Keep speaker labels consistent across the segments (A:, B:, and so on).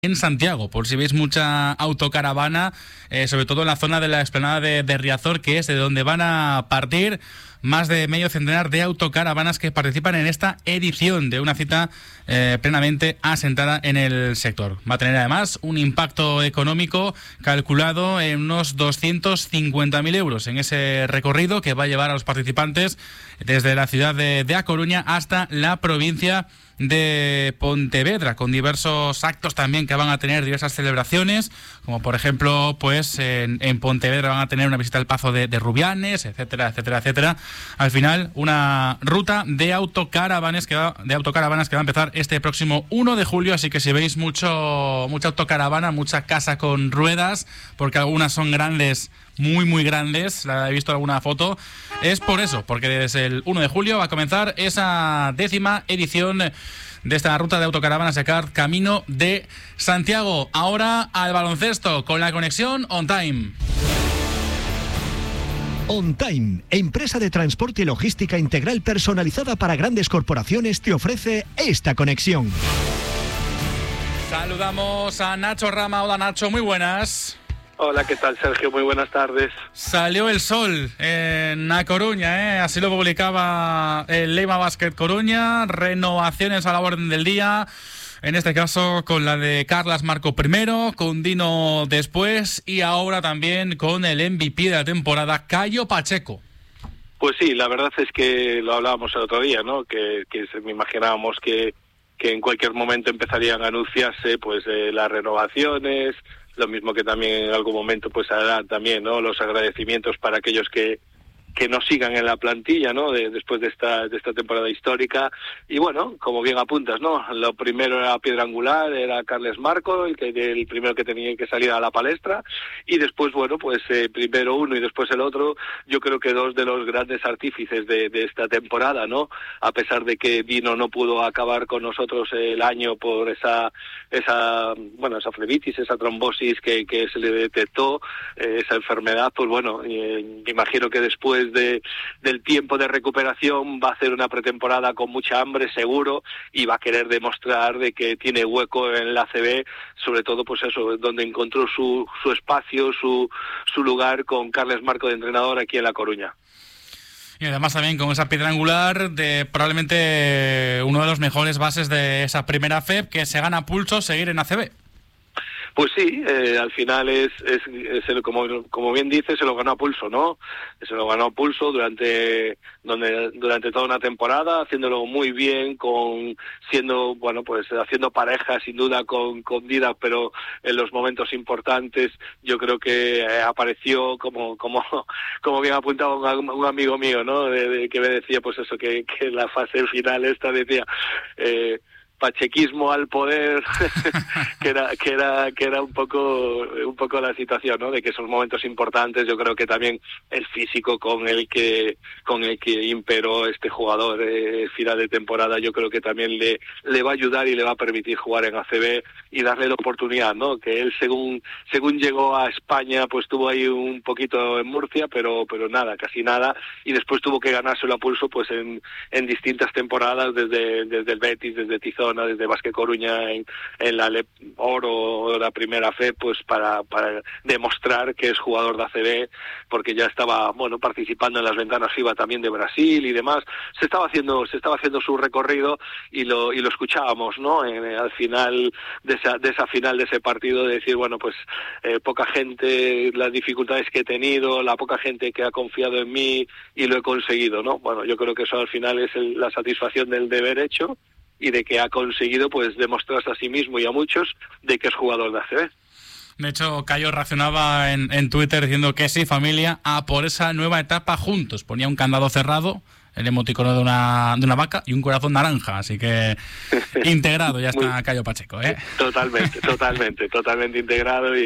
A: en Santiago, por si veis mucha autocaravana, sobre todo en la zona de la explanada de Riazor, que es de donde van a partir más de medio centenar de autocaravanas que participan en esta edición de una cita plenamente asentada en el sector. Va a tener además un impacto económico calculado en unos 250.000 euros en ese recorrido que va a llevar a los participantes desde la ciudad de A Coruña hasta la provincia de Pontevedra, con diversos actos también que van a tener diversas celebraciones, como por ejemplo, pues en Pontevedra van a tener una visita al Pazo de Rubianes, etcétera, etcétera, etcétera. Al final, una ruta de autocaravanas que va a empezar este próximo 1 de julio, así que si veis mucha autocaravana, mucha casa con ruedas, porque algunas son grandes, muy muy grandes, la he visto en alguna foto, es por eso, porque desde el 1 de julio va a comenzar esa 10ª edición de esta ruta de autocaravanas Dakar Camino de Santiago. Ahora al baloncesto con la conexión On Time.
B: On Time, empresa de transporte y logística integral personalizada para grandes corporaciones, te ofrece esta conexión.
A: Saludamos a Nacho Rama. Hola Nacho, muy buenas.
C: Hola, ¿qué tal, Sergio? Muy buenas tardes.
A: Salió el sol en A Coruña, así lo publicaba el Lema Basket Coruña. Renovaciones a la orden del día, en este caso con la de Carles Marco primero, con Dino después y ahora también con el MVP de la temporada, Cayo Pacheco.
C: Pues sí, la verdad es que lo hablábamos el otro día, ¿no? Que me imaginábamos que en cualquier momento empezarían a anunciarse pues las renovaciones. Lo mismo que también en algún momento pues harán también, ¿no?, los agradecimientos para aquellos que nos sigan en la plantilla, ¿no?, después de esta temporada histórica. Y bueno, como bien apuntas, ¿no?, lo primero era piedra angular, era Carles Marco, el primero que tenía que salir a la palestra, y después, bueno, pues primero uno y después el otro. Yo creo que dos de los grandes artífices de esta temporada, ¿no?, a pesar de que Dino no pudo acabar con nosotros el año por esa flebitis, esa trombosis que se le detectó, esa enfermedad, pues bueno, imagino que después del tiempo de recuperación va a hacer una pretemporada con mucha hambre, seguro, y va a querer demostrar de que tiene hueco en la ACB, sobre todo pues eso, donde encontró su espacio, su lugar con Carles Marco de entrenador aquí en La Coruña.
A: Y además también con esa piedra angular de probablemente uno de los mejores bases de esa primera FEP, que se gana pulso seguir en ACB.
C: Pues sí, al final como bien dices, se lo ganó a pulso, ¿no? Se lo ganó a pulso durante toda una temporada, haciéndolo muy bien, haciendo pareja sin duda con Didac, pero en los momentos importantes yo creo que apareció como bien apuntado un amigo mío, ¿no? Que me decía pues eso, que en la fase final esta decía pachequismo al poder, que era un poco la situación, ¿no? De que esos momentos importantes, yo creo que también el físico con el que imperó este jugador final de temporada, yo creo que también le va a ayudar y le va a permitir jugar en ACB y darle la oportunidad, ¿no? Que él según llegó a España, pues tuvo ahí un poquito en Murcia, pero nada, casi nada, y después tuvo que ganárselo a pulso pues en distintas temporadas, desde el Betis, desde Tizón, desde Basket Coruña en la LEP Oro o la primera FEP, pues para demostrar que es jugador de ACB, porque ya estaba participando en las ventanas FIBA también de Brasil y demás. Se estaba haciendo su recorrido y lo escuchábamos, ¿no? Al final de esa final de ese partido, de decir, bueno, pues poca gente, las dificultades que he tenido, la poca gente que ha confiado en mí y lo he conseguido, ¿no? Bueno, yo creo que eso al final es la satisfacción del deber hecho y de que ha conseguido pues demostrarse a sí mismo y a muchos de que es jugador de ACB.
A: De hecho, Cayo reaccionaba en Twitter diciendo que sí, familia, a por esa nueva etapa juntos. Ponía un candado cerrado, el emoticono de una vaca y un corazón naranja, así que integrado ya está Cayo Pacheco, ¿eh?
C: Totalmente integrado y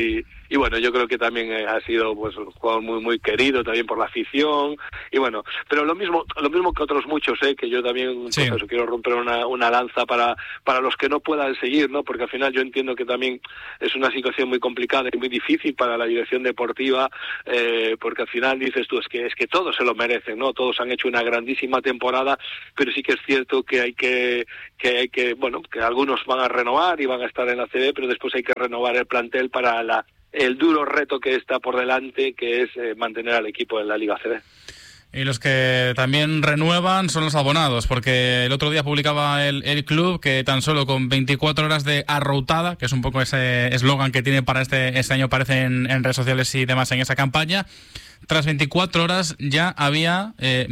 C: y bueno, yo creo que también ha sido pues un jugador muy muy querido también por la afición, y bueno, pero lo mismo que otros muchos, que yo también pues eso, quiero romper una lanza para los que no puedan seguir, ¿no? Porque al final yo entiendo que también es una situación muy complicada y muy difícil para la dirección deportiva, porque al final dices tú, es que todos se lo merecen, ¿no? Todos han hecho una grandísima temporada, pero sí que es cierto que hay que bueno, que algunos van a renovar y van a estar en la CB, pero después hay que renovar el plantel para el duro reto que está por delante, que es mantener al equipo en la Liga CB.
A: Y los que también renuevan son los abonados, porque el otro día publicaba el club que tan solo con 24 horas de arroutada, que es un poco ese eslogan que tiene para este año, parece en redes sociales y demás en esa campaña, tras 24 horas ya había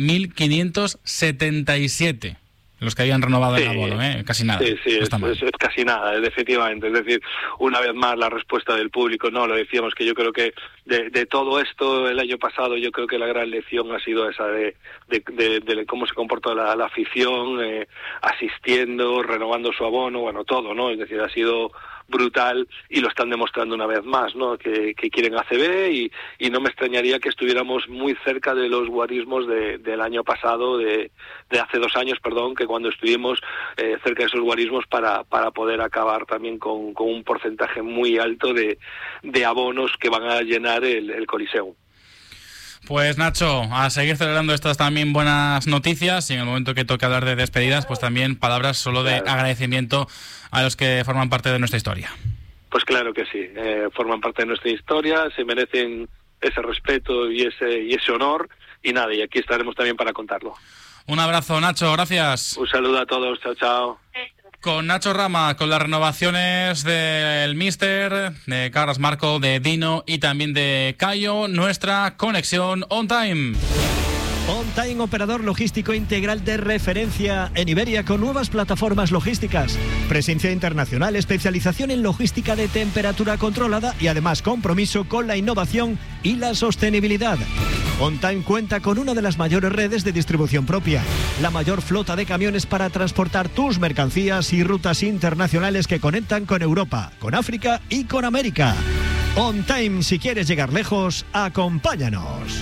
A: 1.577 los que habían renovado el abono, casi nada.
C: Sí, es casi nada, efectivamente. Es decir, una vez más la respuesta del público, no, lo decíamos que yo creo que de todo esto el año pasado, yo creo que la gran lección ha sido esa de cómo se comportó la afición, asistiendo, renovando su abono, bueno, todo, ¿no? Es decir, ha sido brutal y lo están demostrando una vez más, ¿no? Que quieren ACB y no me extrañaría que estuviéramos muy cerca de los guarismos del año pasado, de hace 2 años, perdón, que cuando estuvimos cerca de esos guarismos para poder acabar también con un porcentaje muy alto de abonos que van a llenar el Coliseo.
A: Pues Nacho, a seguir celebrando estas también buenas noticias, y en el momento que toque hablar de despedidas, pues también palabras solo de agradecimiento a los que forman parte de nuestra historia.
C: Pues claro que sí, forman parte de nuestra historia, se merecen ese respeto y ese honor, y nada, y aquí estaremos también para contarlo.
A: Un abrazo, Nacho, gracias.
C: Un saludo a todos, chao, chao.
A: Con Nacho Rama, con las renovaciones del Míster, de Carlos Marco, de Dino y también de Cayo, nuestra conexión On Time.
B: On Time, operador logístico integral de referencia en Iberia con nuevas plataformas logísticas, presencia internacional, especialización en logística de temperatura controlada y además compromiso con la innovación y la sostenibilidad. On Time cuenta con una de las mayores redes de distribución propia, la mayor flota de camiones para transportar tus mercancías y rutas internacionales que conectan con Europa, con África y con América. On Time, si quieres llegar lejos, acompáñanos.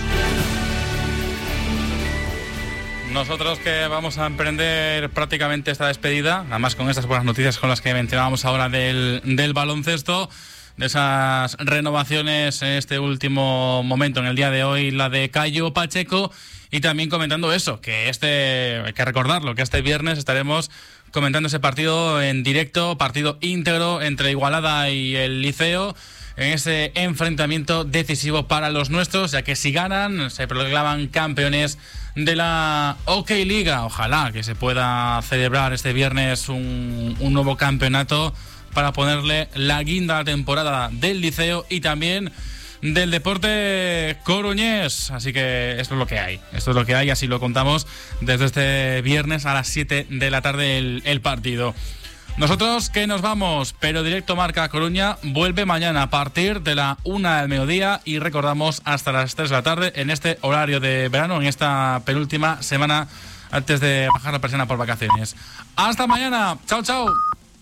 A: Nosotros que vamos a emprender prácticamente esta despedida, además con estas buenas noticias con las que mencionábamos ahora del baloncesto, de esas renovaciones en este último momento, en el día de hoy, la de Cayo Pacheco, y también comentando eso, que hay que recordarlo, que este viernes estaremos comentando ese partido en directo, partido íntegro entre Igualada y el Liceo, en ese enfrentamiento decisivo para los nuestros, ya que si ganan se proclaman campeones de la OK Liga. Ojalá que se pueda celebrar este viernes un nuevo campeonato para ponerle la guinda a la temporada del Liceo y también del deporte coruñés. Así que esto es lo que hay, así lo contamos desde este viernes a las 7 de la tarde el partido. Nosotros que nos vamos, pero Directo Marca Coruña vuelve mañana a partir de la 1 del mediodía y recordamos hasta las 3 de la tarde en este horario de verano, en esta penúltima semana antes de bajar la persiana por vacaciones. Hasta mañana, chao, chao.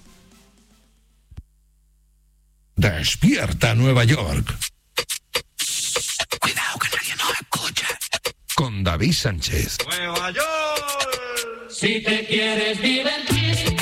D: Despierta Nueva York. Cuidado que nadie nos escucha. Con David Sánchez.
E: Nueva York.
F: Si te quieres divertir.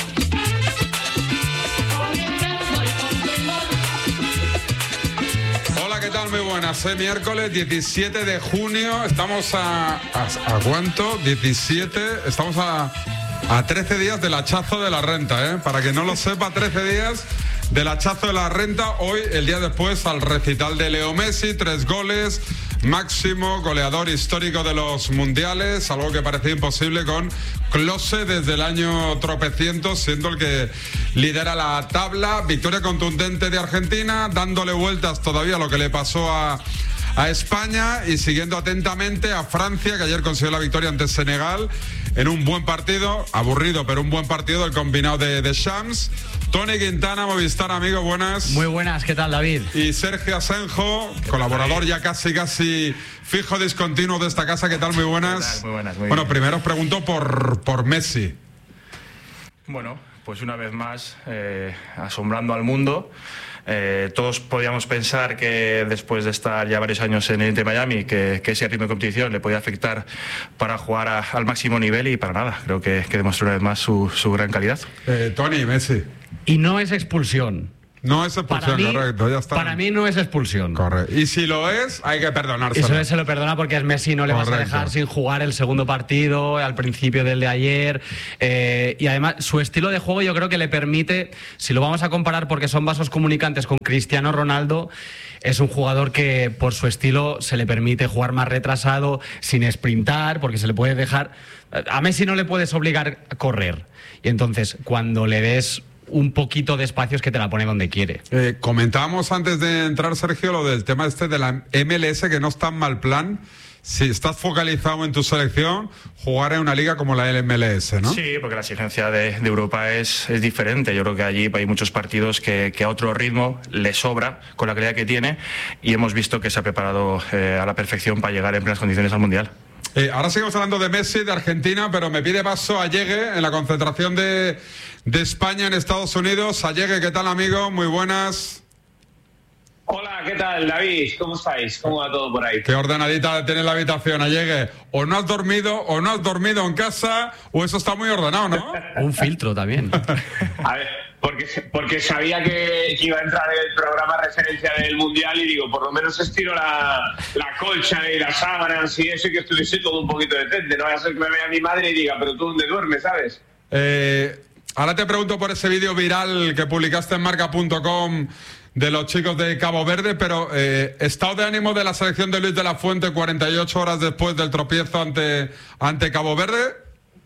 E: Hola, ¿qué tal? Muy buenas. Miércoles 17 de junio. Estamos ¿a cuánto? 17. Estamos a 13 días del hachazo de la renta, ¿eh? Para que no lo sepa, 13 días del hachazo de la renta. Hoy, el día después, al recital de Leo Messi, 3 goles, máximo goleador histórico de los mundiales, algo que parecía imposible con Klose desde el año tropecientos, siendo el que lidera la tabla. Victoria contundente de Argentina, dándole vueltas todavía a lo que le pasó a España y siguiendo atentamente a Francia, que ayer consiguió la victoria ante Senegal en un buen partido, aburrido pero un buen partido del combinado de Shams. Tony Quintana, Movistar, amigo, buenas.
G: Muy buenas, ¿qué tal, David?
E: Y Sergio Asenjo, colaborador ya casi fijo discontinuo de esta casa, ¿qué tal? Muy buenas.
G: Muy buenas, muy
E: bueno,
G: bien.
E: Primero os pregunto por Messi.
G: Bueno, pues una vez más, asombrando al mundo. Todos podíamos pensar que después de estar ya varios años en el Inter Miami, que ese ritmo de competición le podía afectar para jugar al máximo nivel, y para nada. Creo que demostró una vez más su gran calidad.
E: Tony, Messi.
H: Y no es expulsión.
E: No es expulsión, correcto, ya está.
H: Para mí no es expulsión.
E: Correcto. Y si lo es, hay que perdonárselo.
H: Y se lo perdona porque es Messi, no le vas a dejar sin jugar el segundo partido, al principio del de ayer. Y además, su estilo de juego yo creo que le permite, si lo vamos a comparar porque son vasos comunicantes con Cristiano Ronaldo, es un jugador que por su estilo se le permite jugar más retrasado, sin sprintar, porque se le puede dejar... A Messi no le puedes obligar a correr. Y entonces, cuando le des un poquito de espacio, es que te la pone donde quiere.
E: Comentábamos antes de entrar, Sergio, lo del tema de la MLS, que no es tan mal plan. Si estás focalizado en tu selección, jugar en una liga como la MLS, ¿no?
G: Sí, porque la exigencia de Europa es diferente. Yo creo que allí hay muchos partidos que a otro ritmo le sobra con la calidad que tiene, y hemos visto que se ha preparado a la perfección para llegar en plenas condiciones al Mundial.
E: Ahora seguimos hablando de Messi, de Argentina, pero me pide paso a Yegue en la concentración de España en Estados Unidos. A Yegue, ¿qué tal, amigo? Muy buenas.
I: Hola, ¿qué tal, David? ¿Cómo estáis? ¿Cómo va todo por ahí?
E: Qué ordenadita tiene la habitación, Allegue. O no has dormido en casa, o eso está muy ordenado, ¿no?
H: Un filtro también.
I: A ver, porque sabía que iba a entrar el programa referencia del Mundial, y digo, por lo menos estiro la colcha y las sábanas y eso, y que estuviese todo un poquito decente. No vaya a ser que me vea mi madre y diga, pero tú dónde duermes, ¿sabes?
E: Ahora te pregunto por ese vídeo viral que publicaste en marca.com de los chicos de Cabo Verde, pero estado de ánimo de la selección de Luis de la Fuente 48 horas después del tropiezo ante Cabo Verde.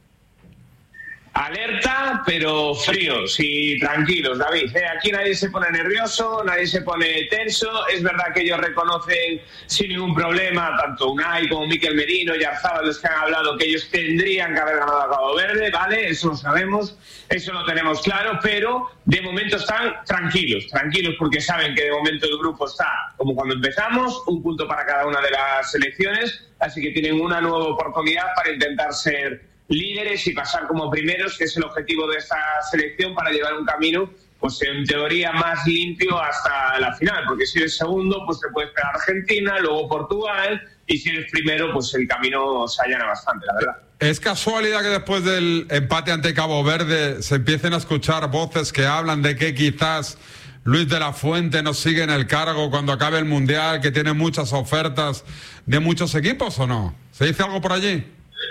I: Alerta, pero fríos y tranquilos, David. Aquí nadie se pone nervioso, nadie se pone tenso. Es verdad que ellos reconocen sin ningún problema, tanto Unai como Mikel Merino y Arzabal, los que han hablado, que ellos tendrían que haber ganado a Cabo Verde, ¿vale? Eso lo sabemos, eso lo tenemos claro, pero de momento están tranquilos porque saben que de momento el grupo está como cuando empezamos, un punto para cada una de las selecciones, así que tienen una nueva oportunidad para intentar ser líderes y pasar como primeros, que es el objetivo de esta selección, para llevar un camino, pues en teoría más limpio hasta la final, porque si eres segundo, pues te puede esperar Argentina, luego Portugal, y si eres primero, pues el camino se allana bastante, la verdad.
E: ¿Es casualidad que después del empate ante Cabo Verde se empiecen a escuchar voces que hablan de que quizás Luis de la Fuente no sigue en el cargo cuando acabe el Mundial, que tiene muchas ofertas de muchos equipos, o no? ¿Se dice algo por allí?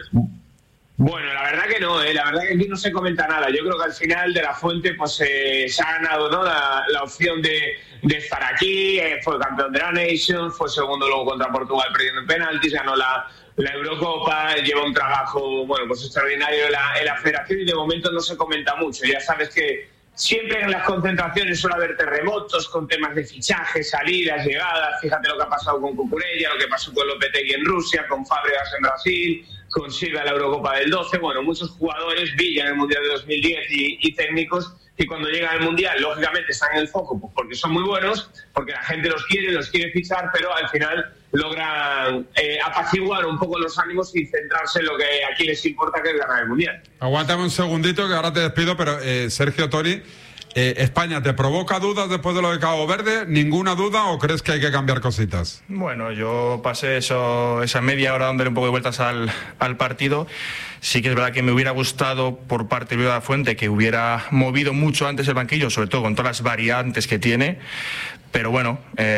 I: Bueno, la verdad que no, la verdad que aquí no se comenta nada. Yo creo que al final de la Fuente pues se ha ganado, ¿no?, la opción de estar aquí, fue campeón de la Nations, fue segundo luego contra Portugal perdiendo en penaltis, ganó la Eurocopa, lleva un trabajo, bueno, pues extraordinario en la federación, y de momento no se comenta mucho. Ya sabes que siempre en las concentraciones suele haber terremotos con temas de fichajes, salidas, llegadas. Fíjate lo que ha pasado con Cucurella, lo que pasó con Lopetegui en Rusia, con Fábregas en Brasil, con Silva en la Eurocopa del 12. Bueno, muchos jugadores, Villa en el Mundial de 2010 y técnicos que cuando llegan al Mundial, lógicamente están en el foco pues porque son muy buenos, porque la gente los quiere fichar, pero al final logran apaciguar un poco los ánimos y centrarse en lo que aquí les importa, que es ganar el Mundial.
E: Aguántame un segundito que ahora te despido, pero Sergio, Tony, ¿España te provoca dudas después de lo de Cabo Verde? ¿Ninguna duda o crees que hay que cambiar cositas?
G: Bueno, yo pasé esa media hora dándole un poco de vueltas al partido. Sí que es verdad que me hubiera gustado por parte de Luis de la Fuente que hubiera movido mucho antes el banquillo, sobre todo con todas las variantes que tiene. Pero bueno,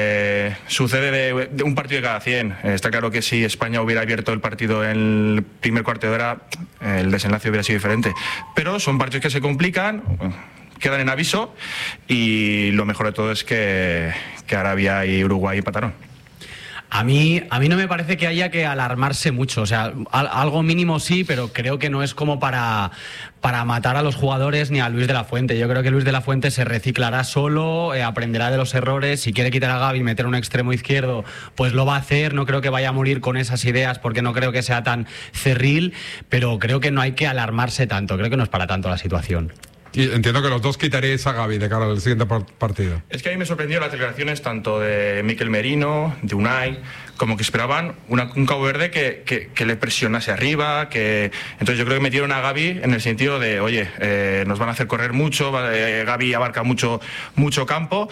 G: sucede de un partido de cada 100. Está claro que si España hubiera abierto el partido en el primer cuarto de hora, el desenlace hubiera sido diferente. Pero son partidos que se complican, quedan en aviso, y lo mejor de todo es que Arabia y Uruguay empataron.
H: A mí no me parece que haya que alarmarse mucho, o sea, algo mínimo sí, pero creo que no es como para matar a los jugadores ni a Luis de la Fuente. Yo creo que Luis de la Fuente se reciclará solo, aprenderá de los errores. Si quiere quitar a Gavi y meter un extremo izquierdo, pues lo va a hacer. No creo que vaya a morir con esas ideas, porque no creo que sea tan cerril, pero creo que no hay que alarmarse tanto, creo que no es para tanto la situación.
E: Y entiendo que los dos quitaréis a Gavi de cara al siguiente partido.
G: Es que a mí me sorprendió las declaraciones tanto de Mikel Merino, de Unai, como que esperaban un Cabo Verde que le presionase arriba. Entonces yo creo que metieron a Gavi en el sentido de, oye, nos van a hacer correr mucho, Gavi abarca mucho campo,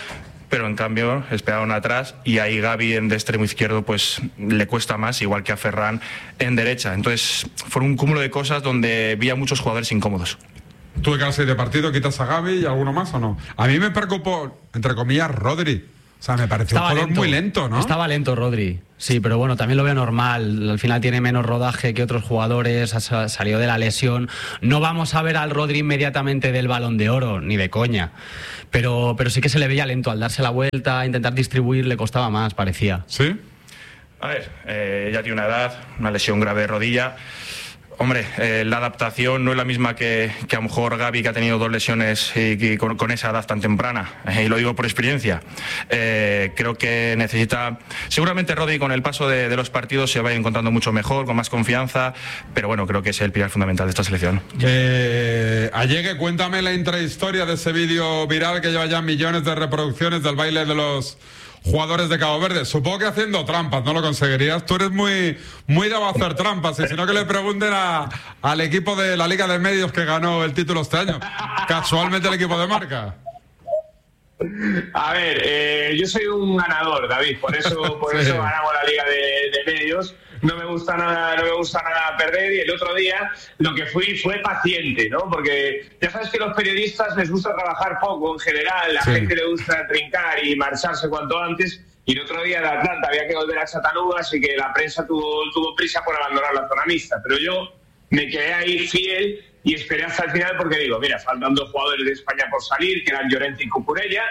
G: pero en cambio esperaron atrás y ahí Gavi de extremo izquierdo pues le cuesta más, igual que a Ferran en derecha. Entonces fue un cúmulo de cosas donde vi a muchos jugadores incómodos.
E: ¿Tú de cada 6 de partido quitas a Gavi y alguno más o no? A mí me preocupó, entre comillas, Rodri. O sea, me pareció un jugador muy lento, ¿no?
H: Estaba lento Rodri, sí, pero bueno, también lo veo normal. Al final tiene menos rodaje que otros jugadores, ha salido de la lesión. No vamos a ver al Rodri inmediatamente del Balón de Oro, ni de coña. Pero sí que se le veía lento. Al darse la vuelta, intentar distribuir, le costaba más, parecía.
E: ¿Sí?
G: A ver, ya tiene una edad, una lesión grave de rodilla. Hombre, la adaptación no es la misma que a lo mejor Gavi, que ha tenido 2 lesiones y con esa edad tan temprana, y lo digo por experiencia. Creo que necesita... Seguramente Rodri con el paso de los partidos se va a ir encontrando mucho mejor, con más confianza, pero bueno, creo que es el pilar fundamental de esta selección.
E: Allegue, cuéntame la intrahistoria de ese vídeo viral que lleva ya millones de reproducciones del baile de los jugadores de Cabo Verde. Supongo que haciendo trampas, ¿no lo conseguirías? Tú eres muy de hacer trampas, y si no, que le pregunten al equipo de la Liga de Medios que ganó el título este año. Casualmente el equipo de Marca.
I: A ver, yo soy un ganador, David, por eso ganamos la Liga de Medios. No me gusta nada perder, y el otro día lo que fui fue paciente, ¿no? Porque ya sabes que a los periodistas les gusta trabajar poco en general, la gente le gusta trincar y marcharse cuanto antes, y el otro día de Atlanta había que volver a Chattanooga, así que la prensa tuvo prisa por abandonar la zona mixta, pero yo me quedé ahí fiel y esperé hasta el final, porque digo, mira, faltan 2 jugadores de España por salir, que eran Llorente y Cucurella,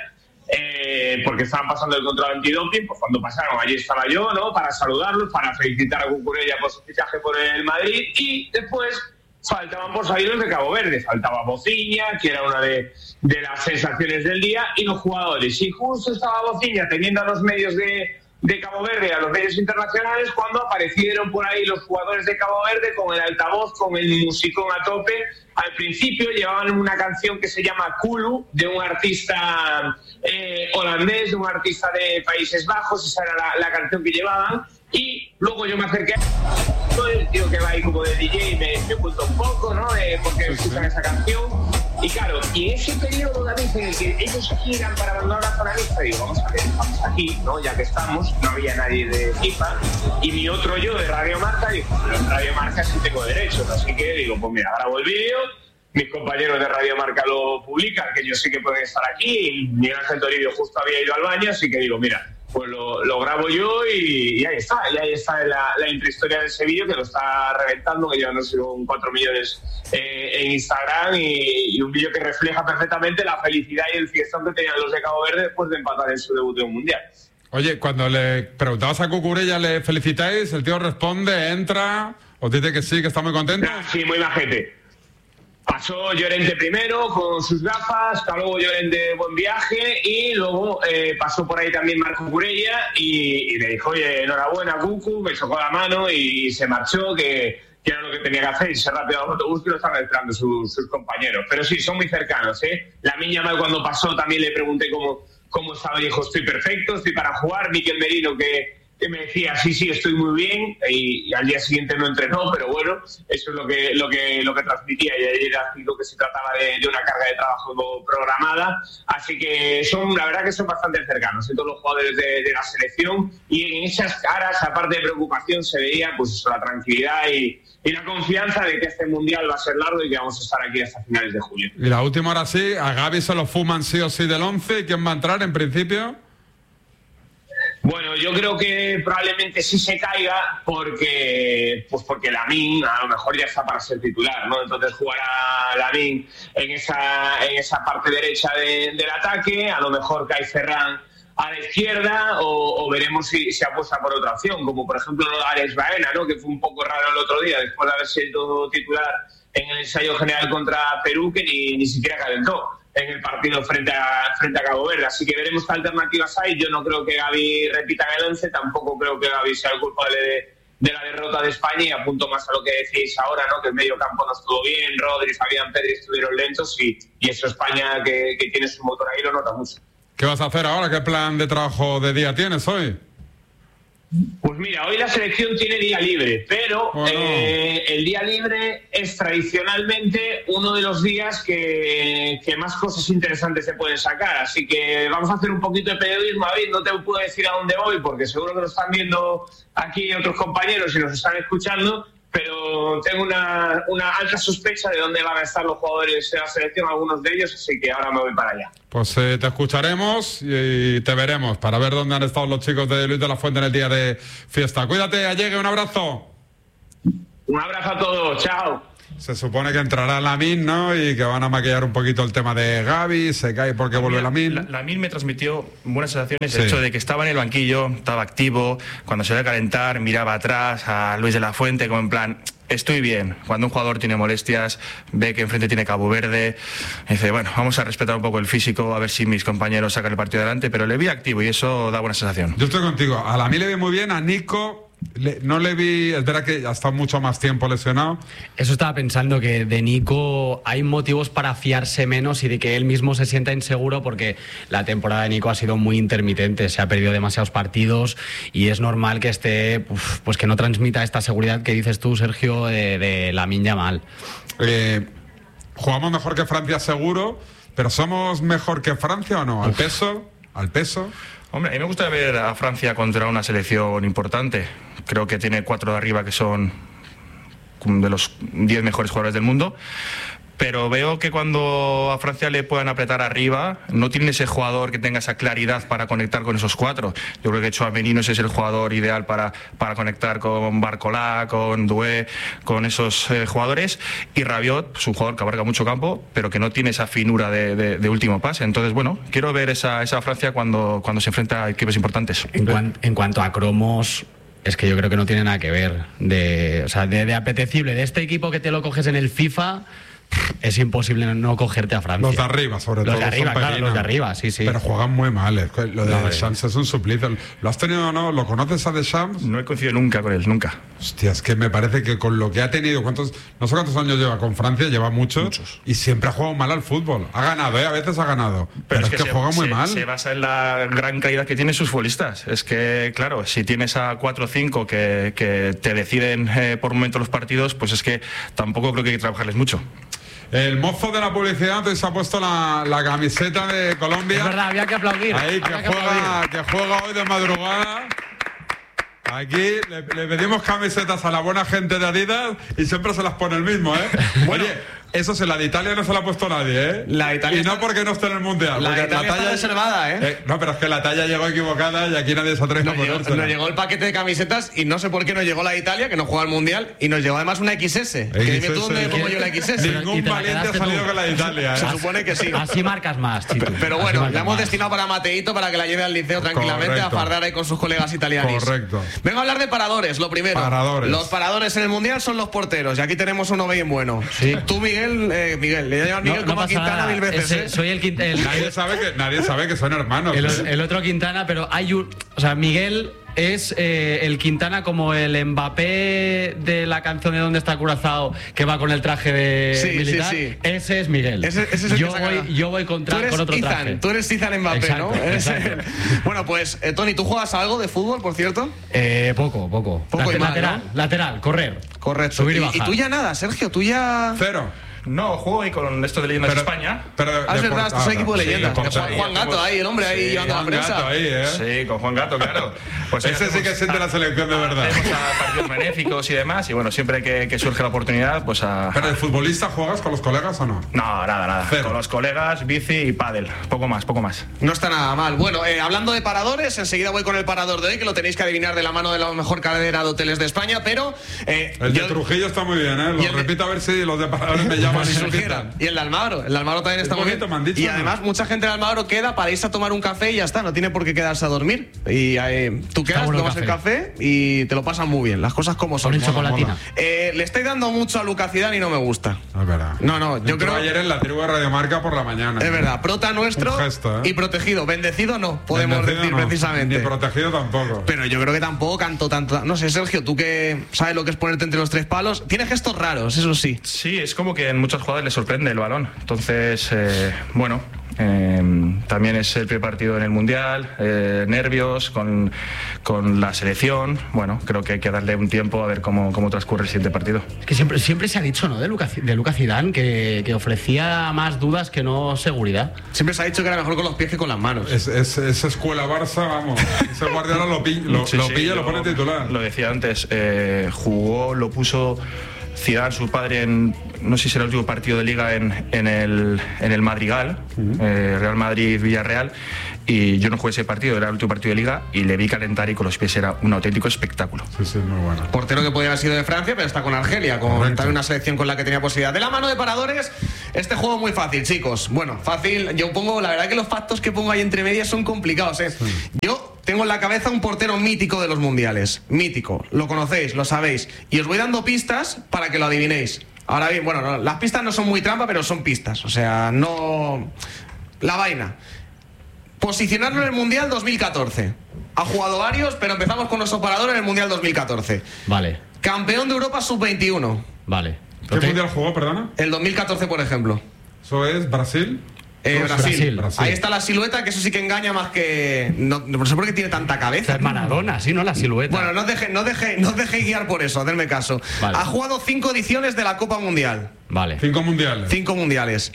I: porque estaban pasando el control antidoping. Pues cuando pasaron, allí estaba yo, ¿no?, para saludarlos, para felicitar a Cucurella por su fichaje por el Madrid, y después faltaban por salir los de Cabo Verde. Faltaba Bociña, que era una de las sensaciones del día, y los jugadores. Y justo estaba Bociña teniendo a los medios de Cabo Verde, a los medios internacionales, cuando aparecieron por ahí los jugadores de Cabo Verde con el altavoz, con el musicón a tope. Al principio llevaban una canción que se llama Kulu, de un artista holandés, de un artista de Países Bajos. Esa era la canción que llevaban. Y luego yo me acerqué a el tío que va ahí como de DJ, me oculto un poco, ¿no?, porque escuchan esa canción. Y claro, y ese periodo, David, en el que ellos giran para abandonar la zona mixta, digo, vamos a ver, estamos aquí, ¿no?, ya que estamos, no había nadie de FIFA, y mi otro yo de Radio Marca dijo, pero en Radio Marca sí tengo derechos, así que digo, pues mira, grabo el vídeo, mis compañeros de Radio Marca lo publican, que yo sé que pueden estar aquí, y Miguel Ángel Toribio justo había ido al baño, así que digo, mira, pues lo grabo yo, y ahí está la intrahistoria de ese vídeo, que lo está reventando, que ya no sé, con 4 millones en Instagram, y un vídeo que refleja perfectamente la felicidad y el fiestón que tenían los de Cabo Verde después de empatar en su debut en un mundial.
E: Oye, cuando le preguntabas a Cucurella, ¿le felicitáis? El tío responde, entra, os dice que sí, que está muy contento.
I: Sí, muy majete. Pasó Llorente primero con sus gafas, luego Llorente buen viaje, y luego pasó por ahí también Marco Cucurella y le dijo, oye, enhorabuena Cucu, me chocó la mano y se marchó, que era lo que tenía que hacer, y se rápido al autobús, que lo estaban esperando sus compañeros. Pero sí, son muy cercanos, ¿eh? Lamine Yamal, cuando pasó, también le pregunté cómo estaba, y dijo, estoy perfecto, estoy para jugar. Mikel Merino, que me decía, sí, estoy muy bien, y al día siguiente no entrenó, pero bueno, eso es lo que transmitía, y ayer dijo que se trataba de una carga de trabajo programada, así que la verdad que son bastante cercanos, todos los jugadores de la selección, y en esas caras, aparte de preocupación, se veía pues eso, la tranquilidad y la confianza de que este mundial va a ser largo y que vamos a estar aquí hasta finales de julio.
E: Y la última, ahora sí, a Gavi se lo fuman sí o sí del 11, ¿quién va a entrar en principio?
I: Bueno, yo creo que probablemente sí se caiga porque Lamine a lo mejor ya está para ser titular, ¿no? Entonces jugará Lamine en esa parte derecha del ataque, a lo mejor cae Ferran a la izquierda, o veremos si se apuesta por otra opción, como por ejemplo Ares Baena, ¿no?, que fue un poco raro el otro día después de haber sido titular en el ensayo general contra Perú, que ni siquiera calentó en el partido frente a Cabo Verde. Así que veremos qué alternativas hay. Yo no creo que Gavi repita en el 11, tampoco creo que Gavi sea el culpable de la derrota de España, y apunto más a lo que decís ahora, ¿no?, que el medio campo no estuvo bien, Rodri, Fabián, Pedri estuvieron lentos, y eso España, que tiene su motor ahí, lo nota mucho.
E: ¿Qué vas a hacer ahora? ¿Qué plan de trabajo de día tienes hoy?
I: Pues mira, hoy la selección tiene día libre, pero el día libre es tradicionalmente uno de los días que más cosas interesantes se pueden sacar. Así que vamos a hacer un poquito de periodismo. David, no te puedo decir a dónde voy porque seguro que lo están viendo aquí otros compañeros y nos están escuchando, pero tengo una alta sospecha de dónde van a estar los jugadores de la selección, algunos de ellos, así que ahora me voy para allá.
E: Pues te escucharemos y te veremos para ver dónde han estado los chicos de Luis de la Fuente en el día de fiesta. Cuídate, Allegue, un abrazo.
I: Un abrazo a todos, chao.
E: Se supone que entrará Lamine, ¿no? Y que van a maquillar un poquito el tema de Gavi, se cae porque vuelve Lamine.
G: Lamine me transmitió buenas sensaciones, el hecho de que estaba en el banquillo, estaba activo, cuando se iba a calentar, miraba atrás a Luis de la Fuente como en plan, estoy bien. Cuando un jugador tiene molestias, ve que enfrente tiene Cabo Verde, dice, bueno, vamos a respetar un poco el físico, a ver si mis compañeros sacan el partido adelante, pero le vi activo y eso da buena sensación.
E: Yo estoy contigo, a Lamine le vi muy bien, a Nico... no le vi, es verdad que ha estado mucho más tiempo lesionado.
H: Eso estaba pensando, que de Nico hay motivos para fiarse menos y de que él mismo se sienta inseguro, porque la temporada de Nico ha sido muy intermitente, se ha perdido demasiados partidos y es normal que esté, pues que no transmita esta seguridad que dices tú, Sergio, de Lamine Yamal.
E: Jugamos mejor que Francia seguro, pero ¿somos mejor que Francia o no? ¿Al peso?
G: Hombre, a mí me gusta ver a Francia contra una selección importante. Creo que tiene 4 de arriba que son de los 10 mejores jugadores del mundo. Pero veo que cuando a Francia le puedan apretar arriba, no tiene ese jugador que tenga esa claridad para conectar con esos 4. Yo creo que Tchouaméni no es el jugador ideal para conectar con Barcola, con Doué, con esos jugadores. Y Rabiot es un jugador que abarca mucho campo, pero que no tiene esa finura de último pase. Entonces, bueno, quiero ver esa Francia cuando se enfrenta a equipos importantes.
H: En cuanto a cromos... Es que yo creo que no tiene nada que ver de apetecible. De este equipo que te lo coges en el FIFA... Es imposible no cogerte a Francia.
E: Los de arriba, sobre todo.
H: Los de arriba, claro, los de arriba, sí.
E: Pero juegan muy mal. Lo de Deschamps es un suplicio. ¿Lo has tenido o no? ¿Lo conoces a Deschamps?
G: No he coincidido nunca con él, nunca.
E: Hostia, es que me parece que con lo que ha tenido, no sé cuántos años lleva con Francia, lleva muchos. Y siempre ha jugado mal al fútbol. Ha ganado, a veces ha ganado. Pero es que juega muy mal.
G: Se basa en la gran calidad que tienen sus futbolistas. Es que, claro, si tienes a 4 o 5 que te deciden por momento los partidos, pues es que tampoco creo que hay que trabajarles mucho.
E: El mozo de la publicidad entonces se ha puesto la camiseta de Colombia.
H: Es verdad, había que aplaudir.
E: Ahí, que juega hoy de madrugada. Aquí le pedimos camisetas a la buena gente de Adidas y siempre se las pone el mismo, ¿eh? Bueno, oye, eso sí, la de Italia no se la ha puesto nadie, ¿eh?
J: La Italia
E: y no porque no esté en el Mundial.
J: La Italia está reservada, ¿eh?
E: No, pero es que la talla llegó equivocada y aquí nadie se atreve a ponérsela.
J: Nos llegó el paquete de camisetas y no sé por qué nos llegó la de Italia, que no juega al Mundial, y nos llegó además una XS. Que dime tú dónde pongo yo la XS.
E: Ningún valiente ha salido con la de Italia, ¿eh?
J: Se supone que sí.
H: Así marcas más, Chito.
J: Pero bueno, la hemos destinado para Mateito, para que la lleve al liceo tranquilamente a fardar ahí con sus colegas italianos.
E: Correcto.
J: Vengo a hablar de paradores, lo primero. Los paradores en el Mundial son los porteros, y aquí tenemos uno bien bueno.
H: Sí.
J: Tú, Miguel, le voy a llamar Miguel como a Quintana 1000 veces.
H: Soy el Quintana.
E: Nadie sabe que son hermanos.
H: El otro Quintana, pero hay un... O sea, Miguel es el Quintana como el Mbappé de la canción de ¿Dónde está Curazao? Que va con el traje de militar. Sí. Ese es Miguel.
J: Ese es el
H: yo voy con otro traje.
J: Tú eres Ethan Mbappé,
H: exacto,
J: ¿no?
H: Exacto.
J: Bueno, pues, Tony, ¿tú juegas algo de fútbol, por cierto?
H: Poco. Lateral, correr.
J: Correcto.
H: Subir y bajar.
J: ¿Y tú ya nada, Sergio? ¿Tú ya...?
E: Cero.
G: No, juego ahí con esto de Leyendas de España.
J: Es verdad, esto es un equipo de leyendas. Juan Gato ahí, el hombre ahí llevando la prensa.
E: Gato ahí, ¿eh?
G: Sí, con Juan Gato, claro.
E: Pues ese sí que siente la selección de verdad.
G: Hacemos a partidos benéficos y demás, y bueno, siempre que surge la oportunidad, pues a...
E: ¿Pero de futbolista juegas con los colegas o no?
G: No, nada.
E: Cero.
G: Con los colegas, bici y pádel. Poco más.
J: No está nada mal. Bueno, hablando de paradores, enseguida voy con el parador de hoy, que lo tenéis que adivinar de la mano de la mejor cadena de hoteles de España, pero...
E: el de Trujillo está muy bien, ¿eh? Lo repito a ver si los de paradores me llaman y surgieran.
J: Y el de Almagro también está muy bien. Y además mucha gente de Almagro queda para irse a tomar un café y ya está, no tiene por qué quedarse a dormir. Y tú quedas, tomas el café y te lo pasan muy bien, las cosas como son.
H: Con chocolatina.
J: Le estáis dando mucho a Lucas Zidane y no me gusta.
E: Es verdad.
J: No, yo creo...
E: ayer en la tribu de Radio Marca por la mañana.
J: Es verdad, prota nuestro gesto, y protegido. Bendecido no, podemos decir precisamente.
E: Ni protegido tampoco.
J: Pero yo creo que tampoco canto tanto. No sé, Sergio, tú que sabes lo que es ponerte entre los tres palos, tienes gestos raros, eso sí.
G: Sí, es como que muchas jugadas le sorprende el balón. Entonces, bueno, también es el primer partido en el Mundial, nervios con la selección. Bueno, creo que hay que darle un tiempo a ver cómo transcurre el siguiente partido.
H: Es que siempre se ha dicho, ¿no?, de Lucas Zidane que ofrecía más dudas que no seguridad.
J: Siempre se ha dicho que era mejor con los pies que con las manos.
E: Esa escuela Barça, vamos, ese Guardiola lo pilla, lo pone titular.
G: Lo decía antes, jugó, lo puso Zidane, su padre, no sé si era el último partido de Liga en el Madrigal, Real Madrid-Villarreal, y yo no jugué ese partido, era el último partido de Liga, y le vi calentar y con los pies era un auténtico espectáculo.
E: Sí, muy bueno.
J: Portero que podía haber sido de Francia, pero está con Argelia, con también una selección con la que tenía posibilidad. De la mano de paradores, este juego muy fácil, chicos. Bueno, fácil, yo pongo, la verdad que los factos que pongo ahí entre medias son complicados, ¿eh? Sí. Yo tengo en la cabeza un portero mítico de los mundiales, mítico, lo conocéis, lo sabéis, y os voy dando pistas para que lo adivinéis. Ahora bien, bueno, las pistas no son muy trampa, pero son pistas, o sea, no... La vaina. Posicionarlo en el Mundial 2014. Ha jugado varios, pero empezamos con los operadores en el Mundial 2014.
H: Vale.
J: Campeón de Europa sub-21.
H: Vale.
E: ¿Qué mundial jugó, perdona?
J: El 2014, por ejemplo.
E: ¿Eso es Brasil?
J: Brasil. Ahí está la silueta, que eso sí que engaña más que... No sé por qué tiene tanta cabeza.
H: Es Maradona, sí, ¿no? La silueta.
J: Bueno, no os dejéis guiar por eso, hacedme caso. Vale. Ha jugado 5 ediciones de la Copa Mundial.
H: Vale.
E: 5 mundiales.
J: 5 mundiales.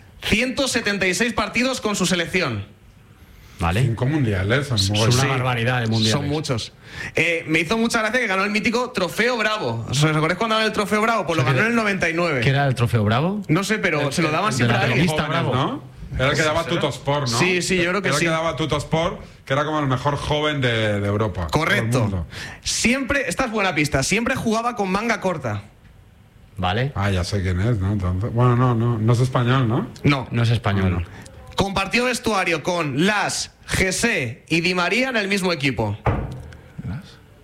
J: 176 partidos con su selección.
H: Vale.
E: 5 mundiales.
H: Son una barbaridad de mundiales.
J: Son muchos. Me hizo mucha gracia que ganó el mítico Trofeo Bravo. ¿Os acordáis cuando ganó el Trofeo Bravo? Pues lo ganó en el 99.
H: ¿Qué era el Trofeo Bravo?
J: No sé, pero se lo daban siempre a alguien.
E: ¿No? Era el que daba Tuttosport, ¿no?
J: Sí, yo creo que sí.
E: Era el que daba Tuttosport, que era como el mejor joven de Europa.
J: Correcto. Siempre, esta es buena pista, siempre jugaba con manga corta.
H: Vale.
E: Ya sé quién es, ¿no? Entonces, bueno, no es español, ¿no?
H: No es español. No.
J: Compartió vestuario con Las, Jesse y Di María en el mismo equipo.
E: ¿Las?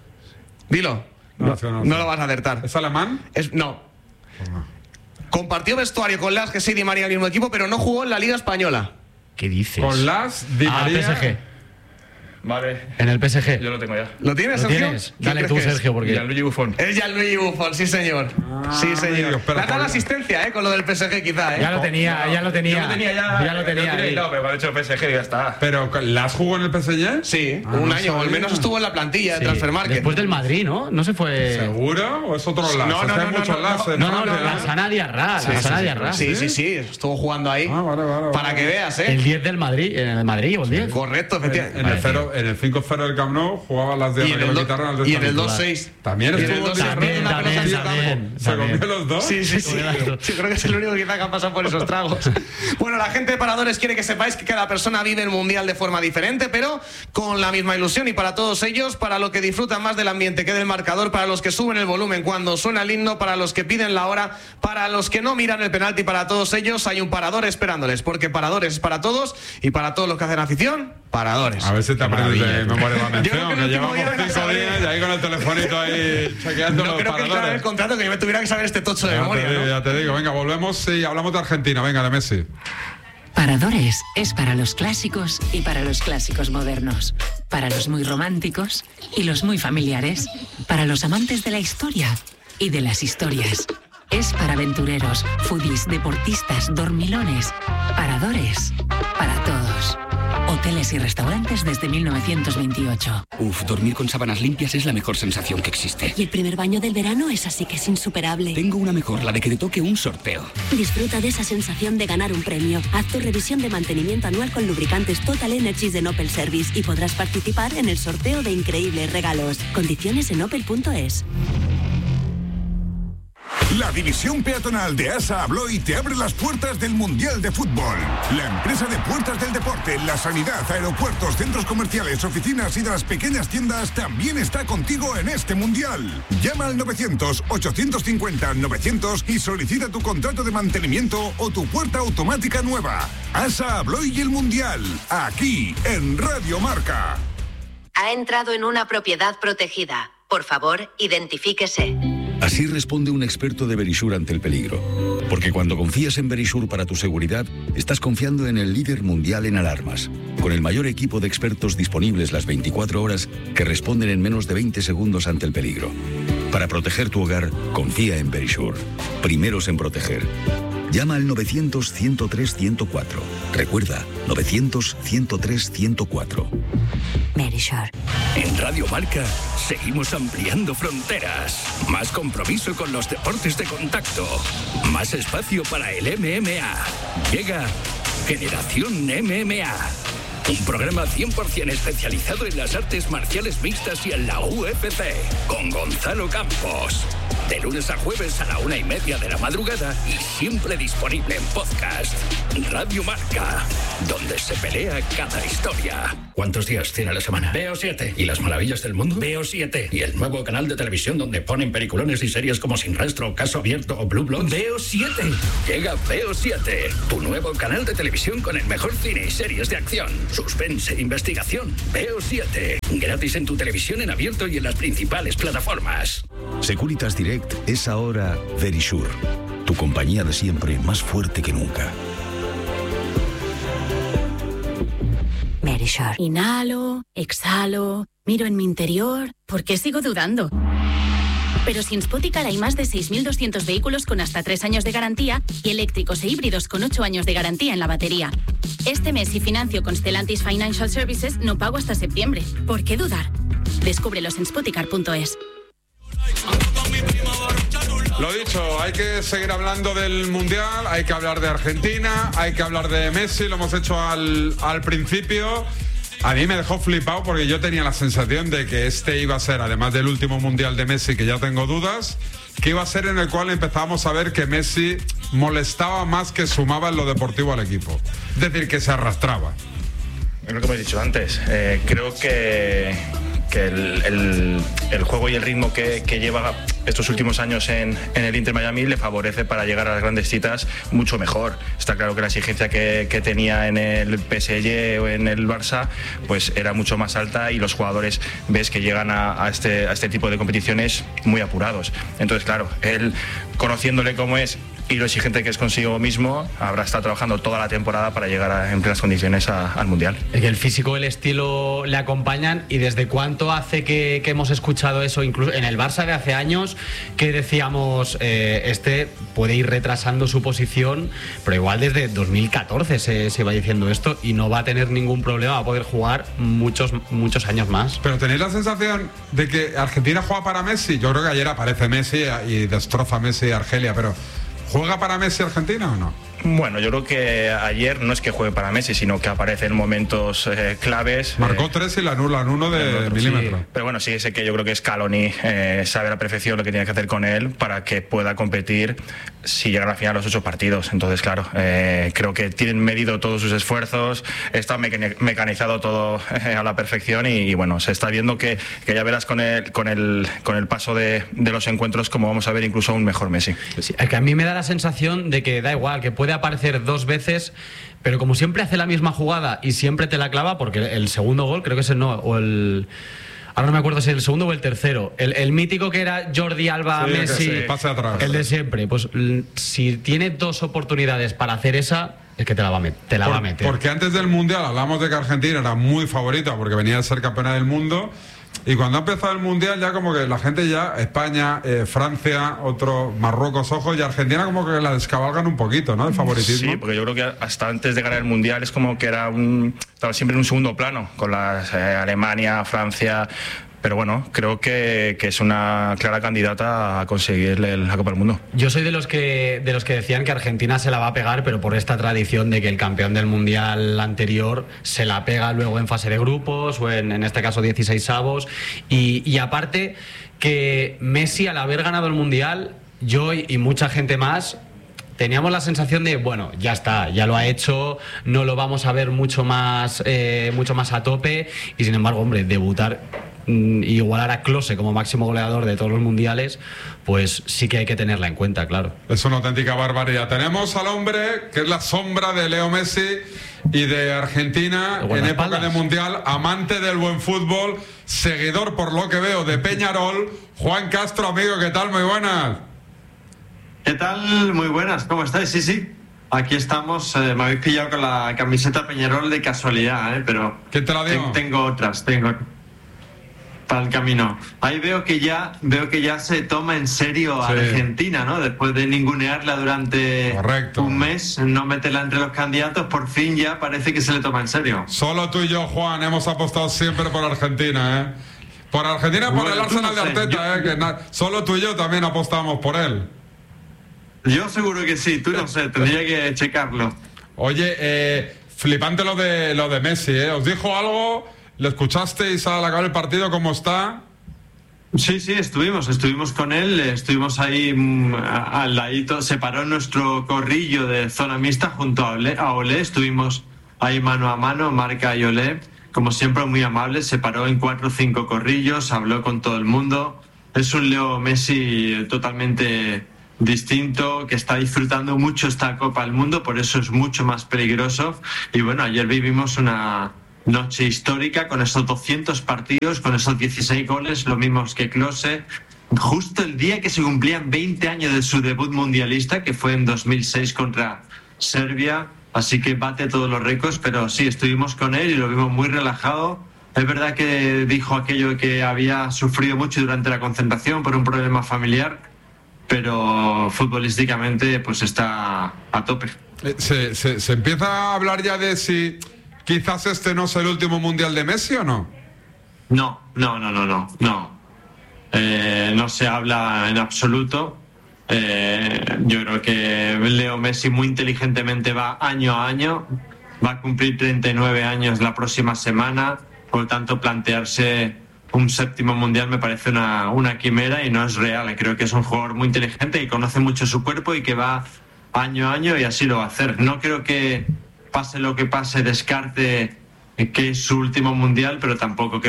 J: Dilo. No lo vas a acertar.
E: ¿Es alemán?
J: No. Compartió vestuario con Las, Jesse y Di María en el mismo equipo, pero no jugó en la Liga Española.
H: ¿Qué dices?
E: Con Las, Di María...
H: PSG.
G: Vale.
H: En el PSG.
G: Yo lo tengo ya.
J: ¿Lo tienes, Sergio?
H: Dale tú, Sergio, porque...
G: Gianluigi Buffon.
J: Es Gianluigi Buffon, sí señor. Sí, señor. Le ha dado la asistencia, con lo del PSG quizá,
H: Ya lo tenía.
G: Ya lo tenía. No, pero me ha dicho PSG y ya está.
E: ¿Pero ¿Las jugó en el PSG?
J: Sí, un año, o al menos estuvo en la plantilla de Transfermarkt.
H: Después del Madrid, ¿no? No se fue...
E: ¿Seguro? ¿O es otro Las?
J: No,
H: la Sana Diarra.
J: Sí, estuvo jugando ahí.
E: Vale.
J: Para que veas,
H: El 10 del Madrid, en el Madrid, o el 10.
J: Correcto, efectivamente.
E: En el 5-0 del Camp Nou jugaba Las Diarra que lo quitaron al
J: y en el 2-6.
E: También estuvo
H: También.
E: ¿Se comió los dos?
J: Sí. Yo creo que es el único quizá que ha pasado por esos tragos. Bueno, la gente de Paradores quiere que sepáis que cada persona vive el Mundial de forma diferente, pero con la misma ilusión. Y para todos ellos, para los que disfrutan más del ambiente que del marcador, para los que suben el volumen cuando suena el himno, para los que piden la hora, para los que no miran el penalti, para todos ellos hay un Parador esperándoles, porque Paradores es para todos y para todos los que hacen afición, Paradores.
E: A ver si te aprendes de memoria la mención, que llevamos 5 días y ahí con el telefonito ahí chequeando los Paradores.
J: No creo que estaba en el contrato que yo me tuviera que saber este tocho de memoria, ¿no?
E: Ya te digo, venga, volvemos y hablamos de Argentina, venga, de Messi.
K: Paradores es para los clásicos y para los clásicos modernos, para los muy románticos y los muy familiares, para los amantes de la historia y de las historias. Es para aventureros, foodies, deportistas, dormilones. Paradores, para todos. Hoteles y restaurantes desde 1928.
L: Dormir con sábanas limpias es la mejor sensación que existe.
M: Y el primer baño del verano es así que es insuperable.
L: Tengo una mejor, la de que te toque un sorteo.
M: Disfruta de esa sensación de ganar un premio. Haz tu revisión de mantenimiento anual con lubricantes Total Energies de Opel Service y podrás participar en el sorteo de increíbles regalos. Condiciones en opel.es.
N: La división peatonal de ASA Abloy te abre las puertas del Mundial de Fútbol. La empresa de puertas del deporte, la sanidad, aeropuertos, centros comerciales, oficinas y de las pequeñas tiendas también está contigo en este Mundial. Llama al 900-850-900 y solicita tu contrato de mantenimiento o tu puerta automática nueva. ASA Abloy y el Mundial, aquí en Radio Marca.
O: Ha entrado en una propiedad protegida. Por favor, identifíquese.
P: Así responde un experto de Verisure ante el peligro. Porque cuando confías en Verisure para tu seguridad, estás confiando en el líder mundial en alarmas. Con el mayor equipo de expertos disponibles las 24 horas que responden en menos de 20 segundos ante el peligro. Para proteger tu hogar, confía en Verisure. Primeros en proteger. Llama al 900-103-104. Recuerda, 900-103-104.
M: Verisure.
L: En Radio Marca seguimos ampliando fronteras. Más compromiso con los deportes de contacto. Más espacio para el MMA. Llega Generación MMA. Un programa 100% especializado en las artes marciales mixtas y en la UFC. Con Gonzalo Campos. De lunes a jueves a la 1:30 de la madrugada y siempre disponible en podcast. Radio Marca, donde se pelea cada historia. ¿Cuántos días tiene la semana? Veo 7. ¿Y las maravillas del mundo? Veo 7. ¿Y el nuevo canal de televisión donde ponen peliculones y series como Sin Rastro, Caso Abierto o Blue Bloods? Veo 7. Llega Veo 7, tu nuevo canal de televisión con el mejor cine y series de acción, suspense e investigación. Veo 7. Gratis en tu televisión en abierto y en las principales plataformas.
P: Securitas Direct es ahora Verisure, tu compañía de siempre más fuerte que nunca.
M: Verisure.
Q: Inhalo, exhalo, miro en mi interior. ¿Por qué sigo dudando? Pero si en Spoticar hay más de 6.200 vehículos con hasta 3 años de garantía y eléctricos e híbridos con 8 años de garantía en la batería. Este mes, si financio con Stellantis Financial Services, no pago hasta septiembre. ¿Por qué dudar? Descúbrelos en spoticar.es.
E: Lo dicho, hay que seguir hablando del Mundial, hay que hablar de Argentina, hay que hablar de Messi, lo hemos hecho al principio. A mí me dejó flipado porque yo tenía la sensación de que este iba a ser, además del último Mundial de Messi, que ya tengo dudas, que iba a ser en el cual empezábamos a ver que Messi molestaba más que sumaba en lo deportivo al equipo. Es decir, que se arrastraba.
G: Es lo que hemos dicho antes. Creo que el juego y el ritmo que lleva estos últimos años en el Inter Miami le favorece para llegar a las grandes citas mucho mejor. Está claro que la exigencia que tenía en el PSG o en el Barça pues era mucho más alta y los jugadores ves que llegan a este tipo de competiciones muy apurados. Entonces, claro, él, conociéndole cómo es y lo exigente que es consigo mismo, habrá estado trabajando toda la temporada para llegar en plenas condiciones al Mundial.
H: Es que el físico y el estilo le acompañan. ¿Y desde cuánto hace que hemos escuchado eso? Incluso en el Barça de hace años, que decíamos, este puede ir retrasando su posición, pero igual desde 2014 se va diciendo esto y no va a tener ningún problema, va a poder jugar muchos años más.
E: Pero ¿tenéis la sensación de que Argentina juega para Messi? Yo creo que ayer aparece Messi y destroza a Messi Argelia, pero ¿juega para Messi Argentina o no?
G: Bueno, yo creo que ayer no es que juegue para Messi, sino que aparece en momentos claves.
E: Marcó 3 y la anula en 1 de milímetro.
G: Sí. Pero bueno, sí sé que yo creo que Scaloni sabe a la perfección lo que tiene que hacer con él para que pueda competir si llegan al final los 8 partidos. Entonces, claro, creo que tienen medido todos sus esfuerzos, está mecanizado todo a la perfección y bueno, se está viendo que ya verás con el paso de los encuentros como vamos a ver incluso un mejor Messi.
H: Sí, es que a mí me da la sensación de que da igual, que puede aparecer 2 veces, pero como siempre hace la misma jugada y siempre te la clava, porque el segundo gol creo que es ahora no me acuerdo si es el segundo o el tercero, el mítico que era Jordi Alba, sí, Messi, sí,
E: pase atrás,
H: el de siempre, pues si tiene 2 oportunidades para hacer esa, es que te la va a meter.
E: Porque antes del Mundial hablamos de que Argentina era muy favorita porque venía de ser campeona del mundo. Y cuando ha empezado el Mundial ya como que la gente ya, España, Francia, otro, Marruecos, ojo, y Argentina como que la descabalgan un poquito, ¿no? El favoritismo.
G: Sí, porque yo creo que hasta antes de ganar el Mundial es como que estaba siempre en un segundo plano, con las Alemania, Francia. Pero bueno, creo que es una clara candidata a conseguir la Copa del Mundo.
H: Yo soy de los que decían que Argentina se la va a pegar, pero por esta tradición de que el campeón del Mundial anterior se la pega luego en fase de grupos o en este caso 16avos. Y aparte que Messi, al haber ganado el Mundial, yo y mucha gente más teníamos la sensación de, bueno, ya está, ya lo ha hecho, no lo vamos a ver mucho más a tope. Y sin embargo, hombre, debutar, igualar a Klose como máximo goleador de todos los mundiales, pues sí que hay que tenerla en cuenta, claro.
E: Es una auténtica barbaridad. Tenemos al hombre que es la sombra de Leo Messi y de Argentina en época de Mundial, amante del buen fútbol, seguidor por lo que veo de Peñarol, Juan Castro, amigo, ¿qué tal? Muy buenas.
R: ¿Qué tal? Muy buenas, ¿cómo estáis? Sí, aquí estamos. Me habéis pillado con la camiseta Peñarol de casualidad, pero
E: ¿quién te la dio?
R: Tengo otras, para el camino. Ahí veo que ya se toma en serio a Argentina, ¿no? Después de ningunearla durante un mes, no meterla entre los candidatos, por fin ya parece que se le toma en serio.
E: Solo tú y yo, Juan, hemos apostado siempre por Argentina, ¿eh? Por Argentina, por el Arsenal de Arteta, solo tú y yo también apostamos por él.
R: Yo seguro que sí, tú no sé, tendría que checarlo.
E: Oye, flipante lo de Messi, ¿eh? ¿Os dijo algo? ¿Le escuchasteis al acabar el partido cómo está?
R: Sí, estuvimos con él, estuvimos ahí al ladito, se paró nuestro corrillo de zona mixta junto a Olé, estuvimos ahí mano a mano, Marca y Olé, como siempre muy amable, se paró en 4 o 5 corrillos, habló con todo el mundo. Es un Leo Messi totalmente distinto, que está disfrutando mucho esta Copa del Mundo, por eso es mucho más peligroso. Y bueno, ayer vivimos una noche histórica con esos 200 partidos, con esos 16 goles, lo mismos que Klose, justo el día que se cumplían 20 años de su debut mundialista, que fue en 2006 contra Serbia, así que bate todos los récords. Pero sí, estuvimos con él y lo vimos muy relajado. Es verdad que dijo aquello que había sufrido mucho durante la concentración por un problema familiar, pero futbolísticamente pues está a tope.
E: ¿Se empieza a hablar ya de si quizás este no es el último mundial de Messi o no?
R: No. No se habla en absoluto. Yo creo que Leo Messi muy inteligentemente va año a año, va a cumplir 39 años la próxima semana, por lo tanto plantearse un 7º mundial me parece una quimera y no es real. Creo que es un jugador muy inteligente y conoce mucho su cuerpo y que va año a año y así lo va a hacer. No creo que pase lo que pase, descarte que es su último mundial, pero tampoco que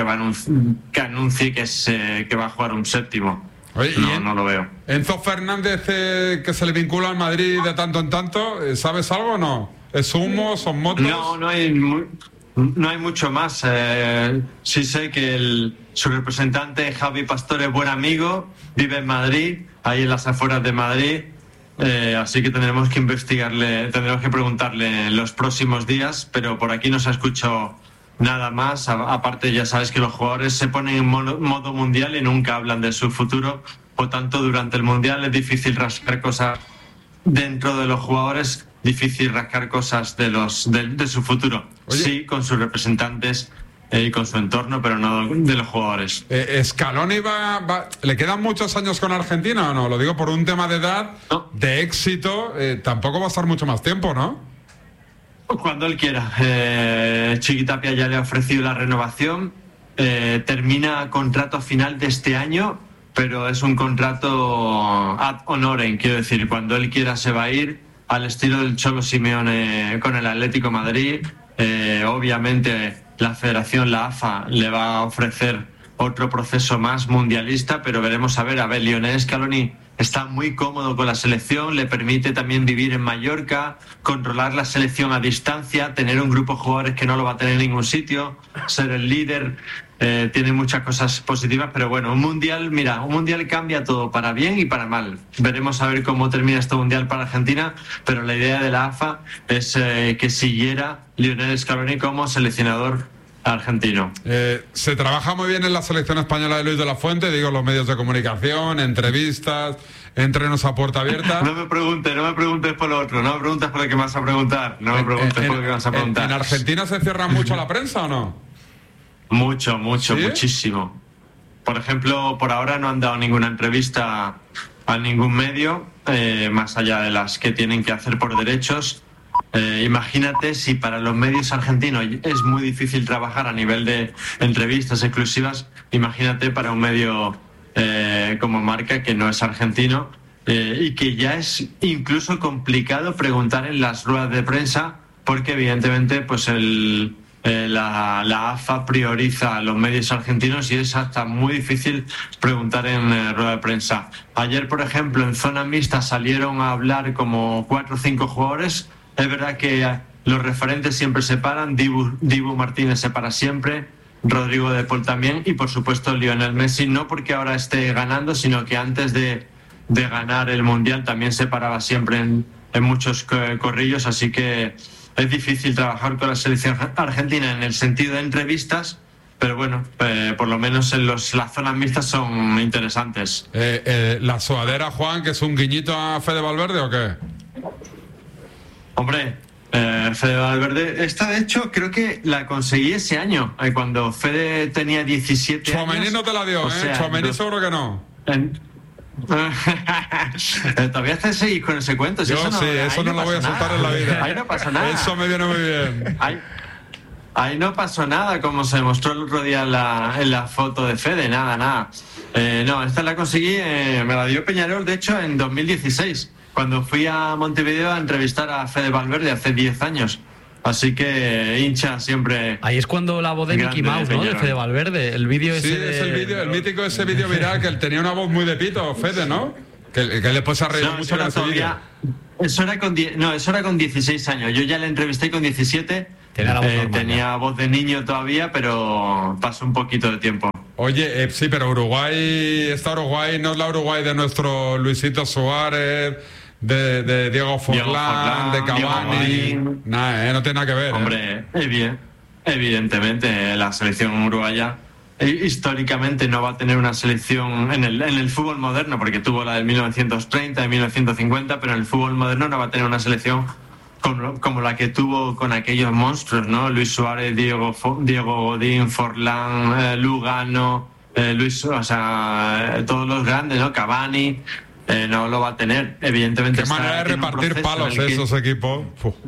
R: anuncie que va a jugar un 7º.
E: Oye,
R: no lo veo.
E: Enzo Fernández, que se le vincula al Madrid de tanto en tanto, ¿sabes algo o no? ¿Es humo? ¿Son motos?
R: No hay mucho más. Sí sé que su representante Javi Pastor es buen amigo, vive en Madrid, ahí en las afueras de Madrid. Así que tendremos que preguntarle en los próximos días, pero por aquí no se ha escuchado nada más. Aparte, ya sabes que los jugadores se ponen en modo mundial y nunca hablan de su futuro, por tanto durante el mundial es difícil rascar cosas dentro de los jugadores, difícil rascar cosas de su futuro. Oye, sí, con sus representantes y con su entorno, pero no de los jugadores.
E: ¿Scaloni le quedan muchos años con Argentina o no? Lo digo por un tema de edad, de éxito, tampoco va a estar mucho más tiempo, ¿no?
R: Cuando él quiera. Chiqui Tapia ya le ha ofrecido la renovación, termina contrato a final de este año, pero es un contrato ad honorem, quiero decir, cuando él quiera se va a ir, al estilo del Cholo Simeone con el Atlético de Madrid. Obviamente la federación, la AFA, le va a ofrecer otro proceso más mundialista, pero veremos a ver, Lionel Scaloni está muy cómodo con la selección, le permite también vivir en Mallorca, controlar la selección a distancia, tener un grupo de jugadores que no lo va a tener en ningún sitio, ser el líder, tiene muchas cosas positivas, pero bueno, un mundial cambia todo para bien y para mal. Veremos a ver cómo termina este mundial para Argentina, pero la idea de la AFA es que siguiera Lionel Scaloni como seleccionador argentino.
E: Se trabaja muy bien en la selección española de Luis de la Fuente, digo, los medios de comunicación, entrevistas, entrenos a puerta abierta.
R: No me preguntes por lo otro, no me preguntes por lo que me vas a preguntar,
E: ¿En Argentina se cierra mucho la prensa o no?
R: Mucho, muchísimo. Por ejemplo, por ahora no han dado ninguna entrevista a ningún medio, más allá de las que tienen que hacer por derechos. Imagínate si para los medios argentinos es muy difícil trabajar a nivel de entrevistas exclusivas, imagínate para un medio como Marca, que no es argentino, y que ya es incluso complicado preguntar en las ruedas de prensa, porque evidentemente pues la AFA prioriza a los medios argentinos y es hasta muy difícil preguntar en rueda de prensa. Ayer, por ejemplo, en zona mixta salieron a hablar como 4 o 5 jugadores. Es verdad que los referentes siempre se paran, Dibu Martínez se para siempre, Rodrigo de Paul también, y por supuesto Lionel Messi, no porque ahora esté ganando, sino que antes de ganar el Mundial también se paraba siempre en muchos corrillos, así que es difícil trabajar con la selección argentina en el sentido de entrevistas, pero bueno, por lo menos en las zonas mixtas son interesantes.
E: ¿La sudadera, Juan, que es un guiñito a Fede Valverde o qué?
R: Hombre, Fede Valverde, esta de hecho creo que la conseguí ese año, cuando Fede tenía 17 años.
E: Tchouaméni no te la dio, Tchouaméni seguro que no.
R: Todavía seguís con ese cuento.
E: Yo sí, eso no lo voy a soltar en la vida.
R: Ahí no pasa nada.
E: Eso me viene muy bien.
R: Ahí no pasó nada, como se mostró el otro día en la foto de Fede, nada. No, esta la conseguí, me la dio Peñarol, de hecho, en 2016, cuando fui a Montevideo a entrevistar a Fede Valverde hace 10 años. Así que hincha siempre.
H: Ahí es cuando la voz de Mickey Mouse, ¿no? De Fede Valverde. El vídeo ese.
E: Sí, es el mítico ese vídeo viral que él tenía una voz muy de pito, Fede, ¿no? Que después se ha reído mucho con ese vídeo.
R: Eso era con 16 años. Yo ya le entrevisté con 17. Tenía voz de niño todavía, pero pasó un poquito de tiempo.
E: Oye, sí, pero Uruguay no es la Uruguay de nuestro Luisito Suárez, de Diego Forlán, de Cavani. Nada, no tiene nada que ver.
R: Hombre, evidentemente la selección uruguaya históricamente no va a tener una selección en el fútbol moderno, porque tuvo la del 1930 y 1950, pero en el fútbol moderno no va a tener una selección como la que tuvo con aquellos monstruos, ¿no? Luis Suárez, Diego Godín, Forlán, Lugano, todos los grandes, ¿no? Cavani, no lo va a tener, evidentemente.
E: Qué manera de repartir palos esos equipos.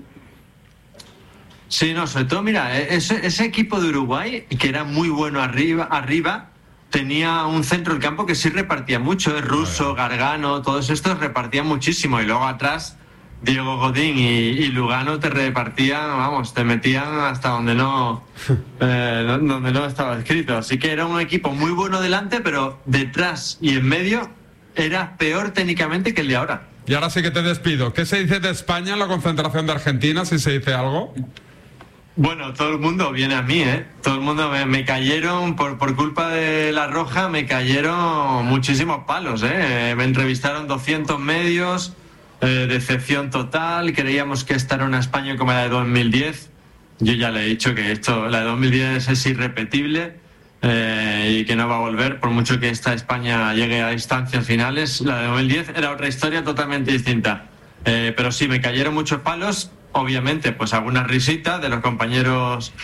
R: Sí, no, sobre todo, mira, ese equipo de Uruguay, que era muy bueno arriba, tenía un centro del campo que sí repartía mucho, Russo, Gargano, todos estos repartían muchísimo, y luego atrás Diego Godín y Lugano te repartían, te metían hasta donde no estaba escrito. Así que era un equipo muy bueno delante, pero detrás y en medio era peor técnicamente que el de ahora.
E: Y ahora sí que te despido. ¿Qué se dice de España en la concentración de Argentina, si se dice algo?
R: Bueno, todo el mundo viene a mí, Todo el mundo me cayeron, por culpa de La Roja, me cayeron muchísimos palos, Me entrevistaron 200 medios... decepción total, creíamos que esta era una España como la de 2010. Yo ya le he dicho que la de 2010 es irrepetible y que no va a volver, por mucho que esta España llegue a instancias finales. La de 2010 era otra historia totalmente distinta, pero sí, me cayeron muchos palos, obviamente, pues algunas risitas de los compañeros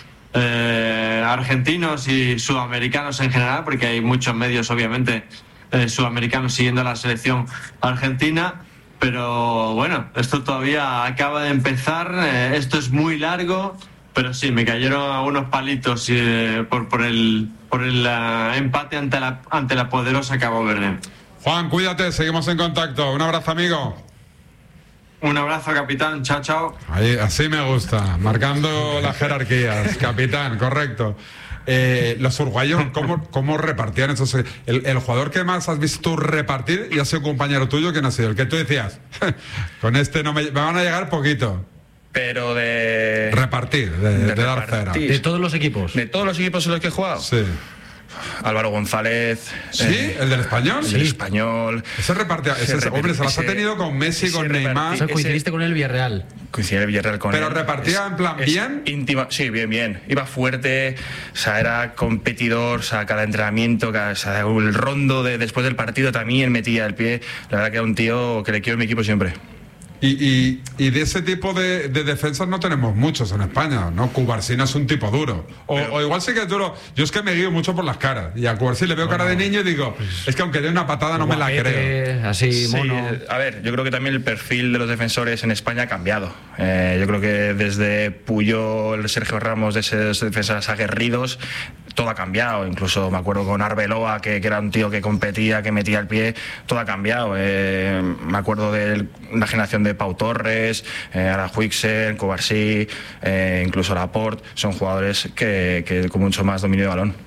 R: argentinos y sudamericanos en general, porque hay muchos medios, obviamente, sudamericanos siguiendo a la selección argentina. Pero bueno, esto todavía acaba de empezar, esto es muy largo, pero sí, me cayeron algunos palitos por el empate ante la poderosa Cabo Verde.
E: Juan, cuídate, seguimos en contacto. Un abrazo, amigo.
R: Un abrazo, capitán. Chao, chao.
E: Ahí, así me gusta, marcando las jerarquías. Capitán, correcto. Los uruguayos, ¿cómo repartían esos? El jugador que más has visto tú repartir y ha sido compañero tuyo, ¿quién ha sido? El que tú decías, con este no me van a llegar poquito.
S: Pero de...
E: Repartir, de dar cera.
H: ¿De todos los equipos?
S: ¿De todos los equipos en los que he jugado?
E: Sí.
S: Álvaro González.
E: ¿Sí? ¿El del Español?
S: El del Español.
E: Ese repartía. Hombre, se las ha tenido con Messi, con Neymar.
H: O sea, coincidiste con el Villarreal.
S: Coincidí en el Villarreal con él.
E: ¿Pero repartía en plan bien?
S: Íntima, sí, bien. Iba fuerte, o sea, era competidor, o sea, cada entrenamiento, el rondo después del partido también metía el pie. La verdad que era un tío que le quiero en mi equipo siempre.
E: Y de ese tipo de defensas no tenemos muchos en España, ¿no? Cubarsino es un tipo duro. O igual sí que es duro. Yo es que me guío mucho por las caras. Y a Cubarsino le veo cara de niño y digo, es que aunque dé una patada no me la creo.
H: Así, mono.
S: A ver, yo creo que también el perfil de los defensores en España ha cambiado. Yo creo que desde Puyol, Sergio Ramos, de esos defensas aguerridos, todo ha cambiado. Incluso me acuerdo con Arbeloa, que era un tío que competía, que metía el pie, todo ha cambiado. Me acuerdo de la generación de Pau Torres, ahora Huixen, Cubarsí, incluso Laporte, son jugadores que con mucho más dominio de balón.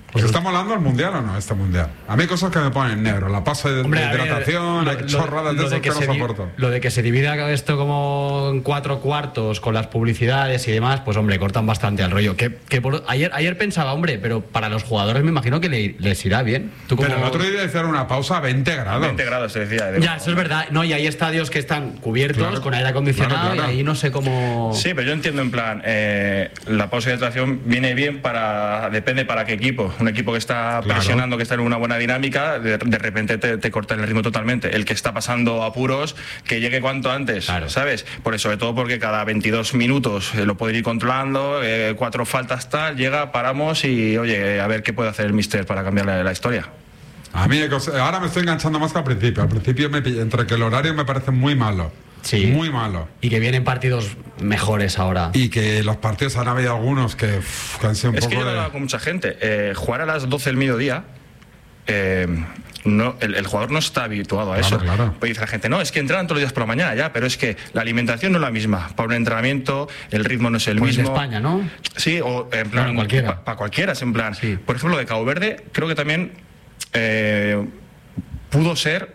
E: ¿Os está molando el mundial o no, este mundial? A mí hay cosas que me ponen negro. La pasa de hidratación, hay chorradas de esas que no soporto.
H: Lo de que se divida esto como en 4 cuartos con las publicidades y demás, pues hombre, cortan bastante al rollo. Ayer pensaba, hombre, pero para los jugadores me imagino que les irá bien.
E: Pero el otro día decían una pausa a 20 grados.
S: 20 grados se decía.
H: Ya, eso es verdad. No, y hay estadios que están cubiertos con aire acondicionado y ahí no sé cómo...
S: Sí, pero yo entiendo en plan, la pausa de hidratación viene bien depende para qué equipo. Un equipo que está presionando, que está en una buena dinámica, de repente te corta el ritmo totalmente. El que está pasando apuros, que llegue cuanto antes, ¿sabes? Sobre todo porque cada 22 minutos lo puede ir controlando, 4 faltas tal, llega, paramos y oye, a ver qué puede hacer el míster para cambiar la historia.
E: A mí ahora me estoy enganchando más que al principio. Al principio entre que el horario me parece muy malo.
H: Sí.
E: Muy malo.
H: Y que vienen partidos mejores ahora.
E: Y que los partidos han habido algunos que han sido un poco...
S: Es que yo he hablado con mucha gente. Jugar a las 12 del mediodía, el jugador no está habituado a eso.
E: Claro.
S: Pues dice la gente, no, es que entrenan todos los días por la mañana ya, pero es que la alimentación no es la misma. Para un entrenamiento, el ritmo no es el mismo.
H: En España, ¿no?
S: Sí, o en plan...
H: cualquiera.
S: Para cualquiera, es en plan... Sí. Por ejemplo, lo de Cabo Verde, creo que también pudo ser...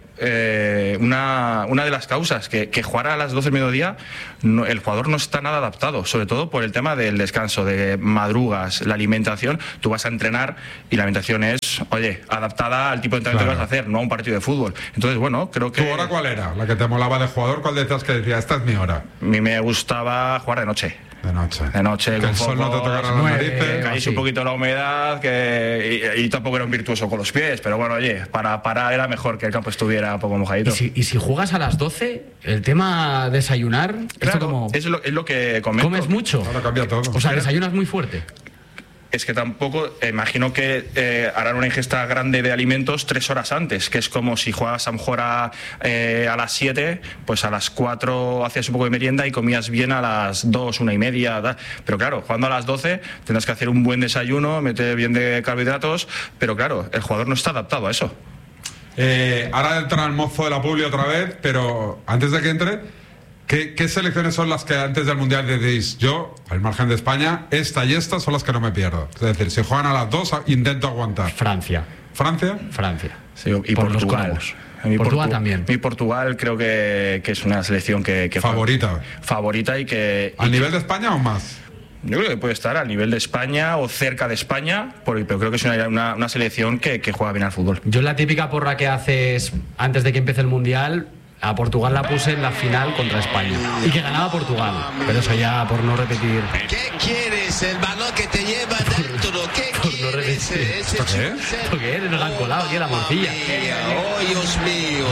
S: una de las causas que jugar a las 12 del mediodía, el jugador no está nada adaptado, sobre todo por el tema del descanso, de madrugas, la alimentación. Tú vas a entrenar y la alimentación es, oye, adaptada al tipo de entrenamiento que vas a hacer, no a un partido de fútbol. Entonces, bueno, creo que...
E: ¿Tu hora cuál era? ¿La que te molaba de jugador? ¿Cuál decías que decía, esta es mi hora?
S: A mí me gustaba jugar de noche.
E: De noche.
S: Que
E: el sol no te tocara las narices.
S: Caíse un poquito la humedad, y tampoco era un virtuoso con los pies, pero bueno, oye, para era mejor que el campo estuviera un poco mojadito.
H: ¿Y si juegas a las 12, el tema desayunar?
S: Claro, es lo que comento.
H: ¿Comes mucho?
E: Ahora cambia todo.
H: O sea, desayunas muy fuerte.
S: Es que tampoco, imagino que harán una ingesta grande de alimentos 3 horas antes, que es como si juegas a lo mejor a las 7, pues a las 4 hacías un poco de merienda y comías bien a las 2, 1:30, tal. Pero claro, jugando a las 12 tendrás que hacer un buen desayuno, meter bien de carbohidratos, pero claro, el jugador no está adaptado a eso.
E: Ahora entra el mozo de la publi otra vez, pero antes de que entre... ¿Qué selecciones son las que antes del Mundial decís, yo, al margen de España, esta y esta son las que no me pierdo? Es decir, si juegan a las 2, intento aguantar.
H: Francia.
E: ¿Francia?
H: Francia.
S: Sí, y por Portugal.
H: Portugal también.
S: Y Portugal creo que es una selección que
E: favorita.
S: Favorita y que...
E: ¿Al nivel de España o más?
S: Yo creo que puede estar al nivel de España o cerca de España, pero creo que es una selección que juega bien al fútbol.
H: Yo la típica porra que haces antes de que empiece el Mundial... A Portugal la puse en la final contra España y que ganaba Portugal, pero eso ya por no repetir.
T: ¿Qué quieres? El balón que te lleva dentro. ¿Qué quieres?
E: ¿Esto qué es?
H: ¿Esto qué es? Nos han colado aquí en la morcilla.
T: Oh, Dios mío.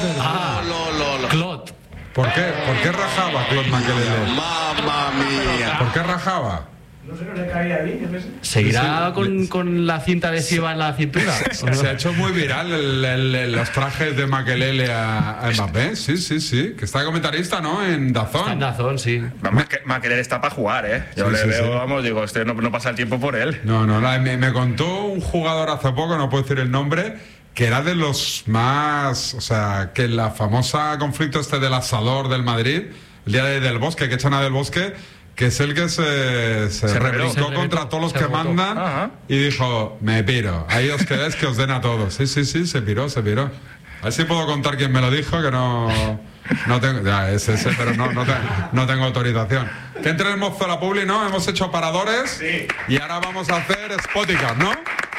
H: Clot.
E: ¿Por qué rajaba Clot Makelele?
T: Mamma mía.
E: ¿Por qué rajaba?
H: No sé, no le caía bien. ¿Seguirá con la cinta adhesiva en la cintura?
E: Se ha hecho muy viral los trajes de Makelele a Mbappé. Sí. Que está de comentarista, ¿no? En DAZN.
H: Está en DAZN, sí.
S: Makelele está para jugar, ¿eh? Yo le veo, vamos, digo, no pasa el tiempo por él.
E: No, me contó un jugador hace poco, no puedo decir el nombre, que era de los más... O sea, que la famosa conflicto del asador del Madrid, el día del Bosque, que echan a Del Bosque... que es el que se rebeló contra todos los que mandan. Ajá. Y dijo, me piro, ahí os quedáis que os den a todos. Sí, se piró. A ver si puedo contar quién me lo dijo, que no tengo, ya es ese, pero no tengo autorización. Que entre el mozo de la publi, ¿no? Hemos hecho paradores, sí. Y ahora vamos a hacer Spotify, ¿no?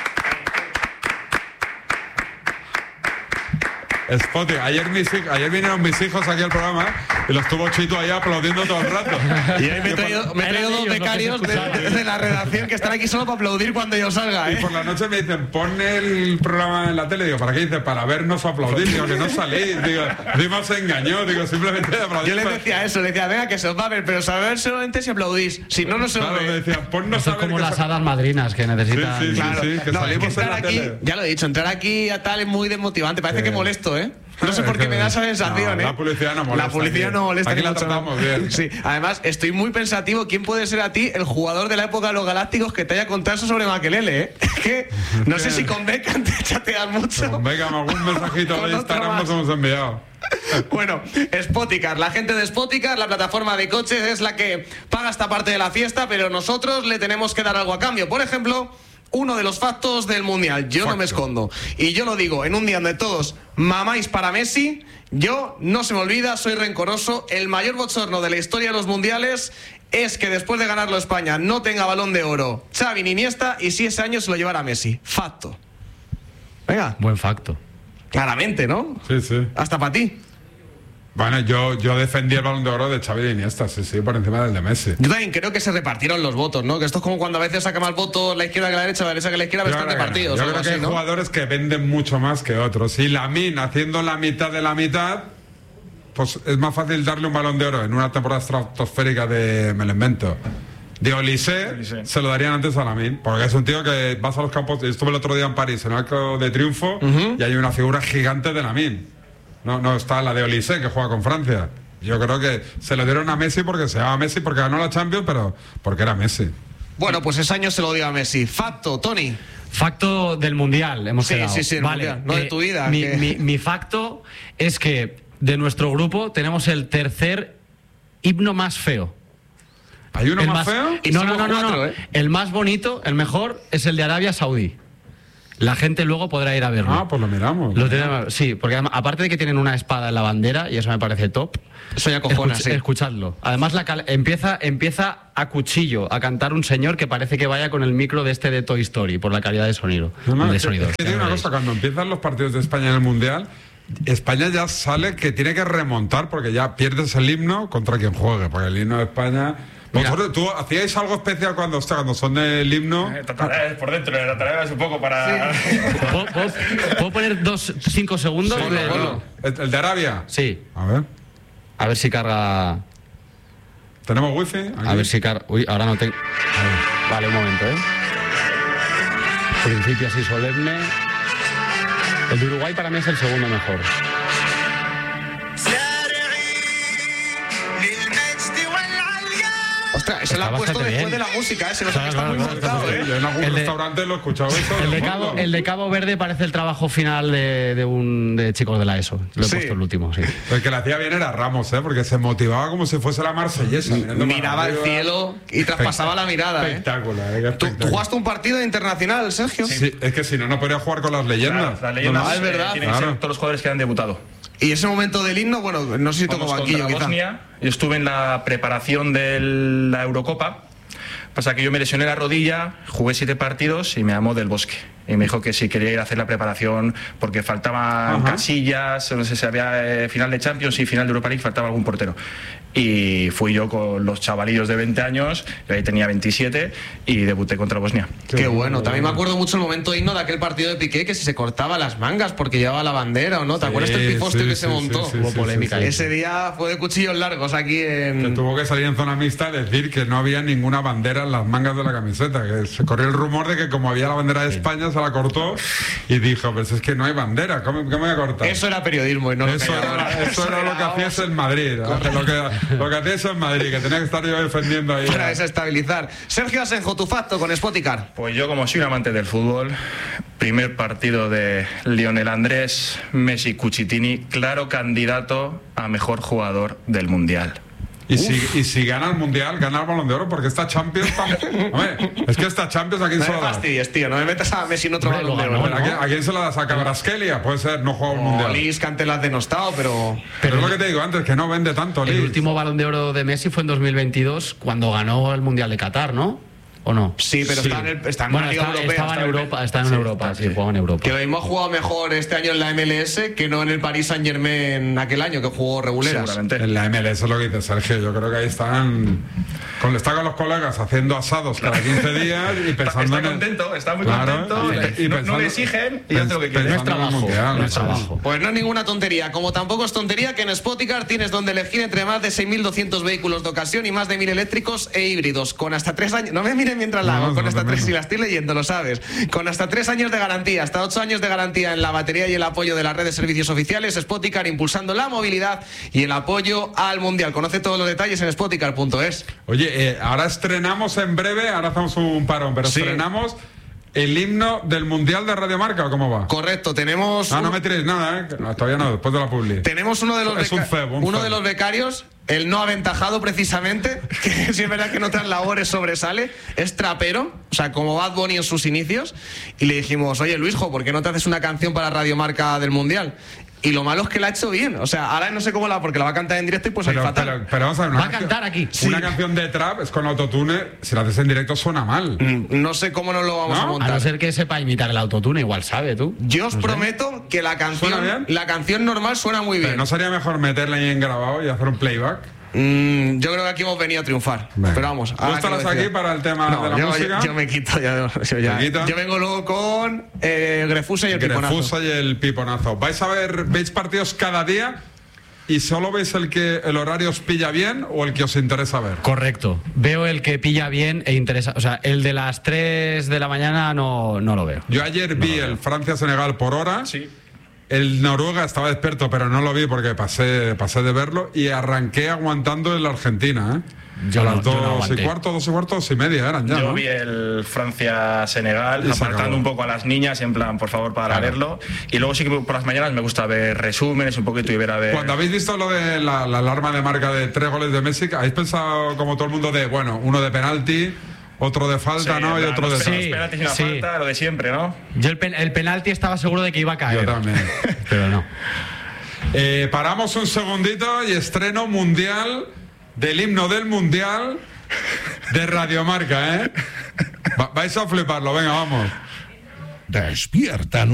E: Spotify. Ayer vinieron mis hijos aquí al programa y los tuvo Chito ahí aplaudiendo todo el rato.
J: Y ahí me he traído 2 becarios de la redacción que están aquí solo para aplaudir cuando yo salga, ¿eh?
E: Y por la noche me dicen, pon el programa en la tele. Digo, ¿para qué? Dice, para vernos aplaudir. Digo, que no salís. Digo, encima se engañó. Digo, simplemente aplaudir.
J: Yo le decía eso, le decía, venga, que se os va a ver, pero saber solamente si aplaudís. Si no, no se os ve.
E: Me decía, ponnos a ver.
H: Como las hadas madrinas que necesitan.
E: Sí, claro. Que salimos en la
J: aquí,
E: tele.
J: ya lo he dicho, entrar aquí a tal es muy desmotivante. Parece que molesto, ¿eh? No sé por qué me da esa sensación, ¿eh?
E: La publicidad no molesta.
J: La publicidad no molesta.
E: Aquí la tratamos bien.
J: Sí, además, estoy muy pensativo. ¿Quién puede ser a ti el jugador de la época de los Galácticos que te haya contado eso sobre Makelele, eh? Que no sé si con Beckham te chateas mucho.
E: Con Beckham algún mensajito de Instagram nos hemos enviado.
J: Bueno, Spoticar, la gente de Spoticar, la plataforma de coches, es la que paga esta parte de la fiesta, pero nosotros le tenemos que dar algo a cambio. Por ejemplo, uno de los factos del Mundial. Yo no me escondo. Y yo lo digo, en un día donde todos mamáis para Messi, yo no se me olvida, soy rencoroso. El mayor bochorno de la historia de los mundiales es que después de ganarlo España no tenga Balón de Oro Xavi ni Iniesta, y si ese año se lo llevara Messi. Facto. Venga.
H: Buen facto.
J: Claramente, ¿no?
E: Sí.
J: Hasta para ti.
E: Bueno, yo defendí el Balón de Oro de Xavi y Iniesta, sí, por encima del de Messi.
J: Yo también creo que se repartieron los votos, ¿no? Que esto es como cuando a veces saca más votos la izquierda que la derecha que la izquierda, bastante partidos.
E: Yo creo que hay jugadores que venden mucho más que otros. Y Lamine, haciendo la mitad de la mitad, pues es más fácil darle un Balón de Oro en una temporada estratosférica de, me lo invento, de Olise, se lo darían antes a Lamine, porque es un tío que vas a los campos. Estuve el otro día en París, en el Arco de Triunfo, y hay una figura gigante de Lamine. No está la de Olise, que juega con Francia. Yo creo que se lo dieron a Messi porque se llama Messi, porque ganó la Champions, pero porque era Messi.
J: Bueno, pues ese año se lo dio a Messi. Facto, Tony.
H: Facto del Mundial, hemos quedado.
J: Sí, el Mundial, no de tu vida.
H: Mi facto es que de nuestro grupo tenemos el tercer himno más feo.
E: ¿Hay uno más feo?
H: No. El más bonito, el mejor, es el de Arabia Saudí. La gente luego podrá ir a verlo.
E: Ah, pues lo miramos.
H: Sí, porque aparte de que tienen una espada en la bandera, y eso me parece top.
J: Eso ya cojona, sí.
H: Escuchadlo. Además, empieza a cuchillo a cantar un señor que parece que vaya con el micro de Toy Story, por la calidad de sonido.
E: Es que tiene una cosa, cuando empiezan los partidos de España en el Mundial, España ya sale que tiene que remontar, porque ya pierdes el himno contra quien juegue, porque el himno de España... ¿Vosotros, tú hacíais algo especial cuando son del himno?
S: Por dentro, tratarás un poco para...
H: Sí. ¿Puedo poner 5 segundos?
E: Sí, bueno. ¿El de Arabia?
H: Sí.
E: A ver
H: si carga...
E: ¿Tenemos wifi? Aquí.
H: A ver si carga... Uy, ahora no tengo... Vale, un momento, Principio así solemne. El de Uruguay para mí es el segundo mejor.
J: Ostras, ese lo ha puesto después de la música, se nos está muy montado,
E: Yo en algún restaurante lo he escuchado eso.
H: El de Cabo Verde parece el trabajo final de chicos de la ESO. Lo he puesto el último, sí.
E: El que le hacía bien era Ramos, porque se motivaba como si fuese la marsellesa.
J: Miraba el cielo y traspasaba la mirada.
E: Espectacular.
J: ¿Tú jugaste un partido internacional, Sergio?
E: Sí, es que si no podría jugar con las leyendas.
S: Las leyendas
J: es verdad.
S: Tienen que ser todos los jugadores que han debutado.
J: Y ese momento del himno, bueno, no sé si tocó banquillo, quizá.
S: Bosnia, yo estuve en la preparación de la Eurocopa. Pasa que yo me lesioné la rodilla, jugué 7 partidos y me llamó Del Bosque. Y me dijo que si quería ir a hacer la preparación porque faltaban casillas, no sé si había final de Champions y final de Europa League, faltaba algún portero. Y fui yo con los chavalillos de 20 años, yo ahí tenía 27 y debuté contra Bosnia.
J: Qué bueno. También me acuerdo mucho el momento himno de aquel partido de Piqué, que si se cortaba las mangas porque llevaba la bandera o no. ¿Te acuerdas del pifostio que se montó?
H: Hubo polémica.
J: Ese día fue de cuchillos largos aquí en...
E: Que tuvo que salir en zona mixta a decir que no había ninguna bandera en las mangas de la camiseta. Que se corrió el rumor de que como había la bandera de España se la cortó y dijo, pues es que no hay bandera, ¿cómo me voy a cortar?
J: Eso era periodismo y no
E: eso era lo que hacías en Madrid. Lo que hacías en Madrid, que tenía que estar yo defendiendo ahí.
J: Para desestabilizar. Sergio Asenjo, tu facto con Spoticar.
S: Pues yo, como soy un amante del fútbol, primer partido de Lionel Andrés, Messi Cucitini, claro candidato a mejor jugador del Mundial.
E: Y si gana el Mundial, gana el Balón de Oro, porque esta Champions... Hombre, es que esta Champions, ¿a quién se la das?
J: Fastidies, tío, no me metas a Messi en otro Balón de Oro.
E: ¿A quién se la das? ¿A Kvaratskhelia? Puede ser, no juega el Mundial.
J: Liz, que antes la has denostado, pero
E: es lo que te digo antes, que no vende tanto, Liz.
H: El último Balón de Oro de Messi fue en 2022, cuando ganó el Mundial de Qatar, ¿no? ¿O no?
J: Sí, pero está en la Liga Europea.
H: Está en Europa, jugaba en Europa.
J: Que lo mismo ha jugado mejor este año en la MLS que no en el Paris Saint-Germain aquel año que jugó reguleras.
E: Seguramente. En la MLS es lo que dice Sergio. Yo creo que ahí están con los colegas haciendo asados cada 15 días y pensando
S: está muy contento. No le exigen y hace lo que quiere.
H: No es trabajo.
J: Pues no es ninguna tontería. Como tampoco es tontería que en Spoticar tienes donde elegir entre más de 6.200 vehículos de ocasión y más de 1.000 eléctricos e híbridos. Con hasta 3 años... No me miren mientras la hago, con hasta 3, si la estoy leyendo, lo sabes. Con hasta 3 años de garantía, hasta 8 años de garantía en la batería y el apoyo de la red de servicios oficiales. Spoticar, impulsando la movilidad y el apoyo al Mundial. Conoce todos los detalles en spoticar.es.
E: Oye, ahora estrenamos en breve, ahora hacemos un parón, pero estrenamos el himno del Mundial de Radio Marca, ¿o cómo va?
J: Correcto, tenemos...
E: No me tiréis nada, No, todavía no, después de la publi.
J: Tenemos uno de los becarios, el no aventajado precisamente, que si es verdad que en otras labores sobresale, es trapero, sea, como Bad Bunny en sus inicios, y le dijimos, oye, Luisjo, ¿por qué no te haces una canción para Radio Marca del Mundial? Y lo malo es que la ha hecho bien. O sea, ahora no sé cómo porque la va a cantar en directo y pues ahí fatal.
E: Pero vamos a ver,
H: va a cantar aquí.
E: Una canción de trap es con autotune, si la haces en directo suena mal.
J: No sé cómo nos lo vamos a montar.
H: A no ser que sepa imitar el autotune, igual sabe tú.
J: Yo os prometo que la canción normal suena muy bien.
E: Pero ¿no sería mejor meterla ahí en grabado y hacer un playback?
J: Yo creo que aquí hemos venido a triunfar. Venga. Pero vamos.
E: ¿Tú estarás aquí para el tema de la música?
J: Yo me quito ya. Yo vengo luego con Grefusa y el Piponazo.
E: Grefusa y el Piponazo. ¿Veis partidos cada día? ¿Y solo veis el horario os pilla bien o el que os interesa ver?
H: Correcto. Veo el que pilla bien e interesa. O sea, el de las 3 de la mañana no lo veo.
E: Yo ayer vi el Francia-Senegal por hora.
H: Sí.
E: El Noruega estaba despierto, pero no lo vi porque pasé de verlo y arranqué aguantando el Argentina,
H: Yo
E: a las
H: no
E: 2 y cuarto, 2:15 eran ya.
S: Yo
E: ¿no?
S: vi el Francia-Senegal, apartando un poco a las niñas, en plan, por favor, para verlo. Y luego sí que por las mañanas me gusta ver resúmenes un poquito y ver a ver.
E: Cuando habéis visto lo de la alarma de marca de 3 goles de Messi, ¿habéis pensado como todo el mundo de, bueno, uno de penalti, otro de falta, ¿no? Y otro de...
S: penaltis y una falta, lo de siempre, ¿no?
H: Yo el penalti estaba seguro de que iba a caer.
E: Yo también.
H: Pero no.
E: Paramos un segundito y estreno mundial del himno del mundial de Radio Marca, ¿eh? Vais a fliparlo, venga, vamos.
D: Despierta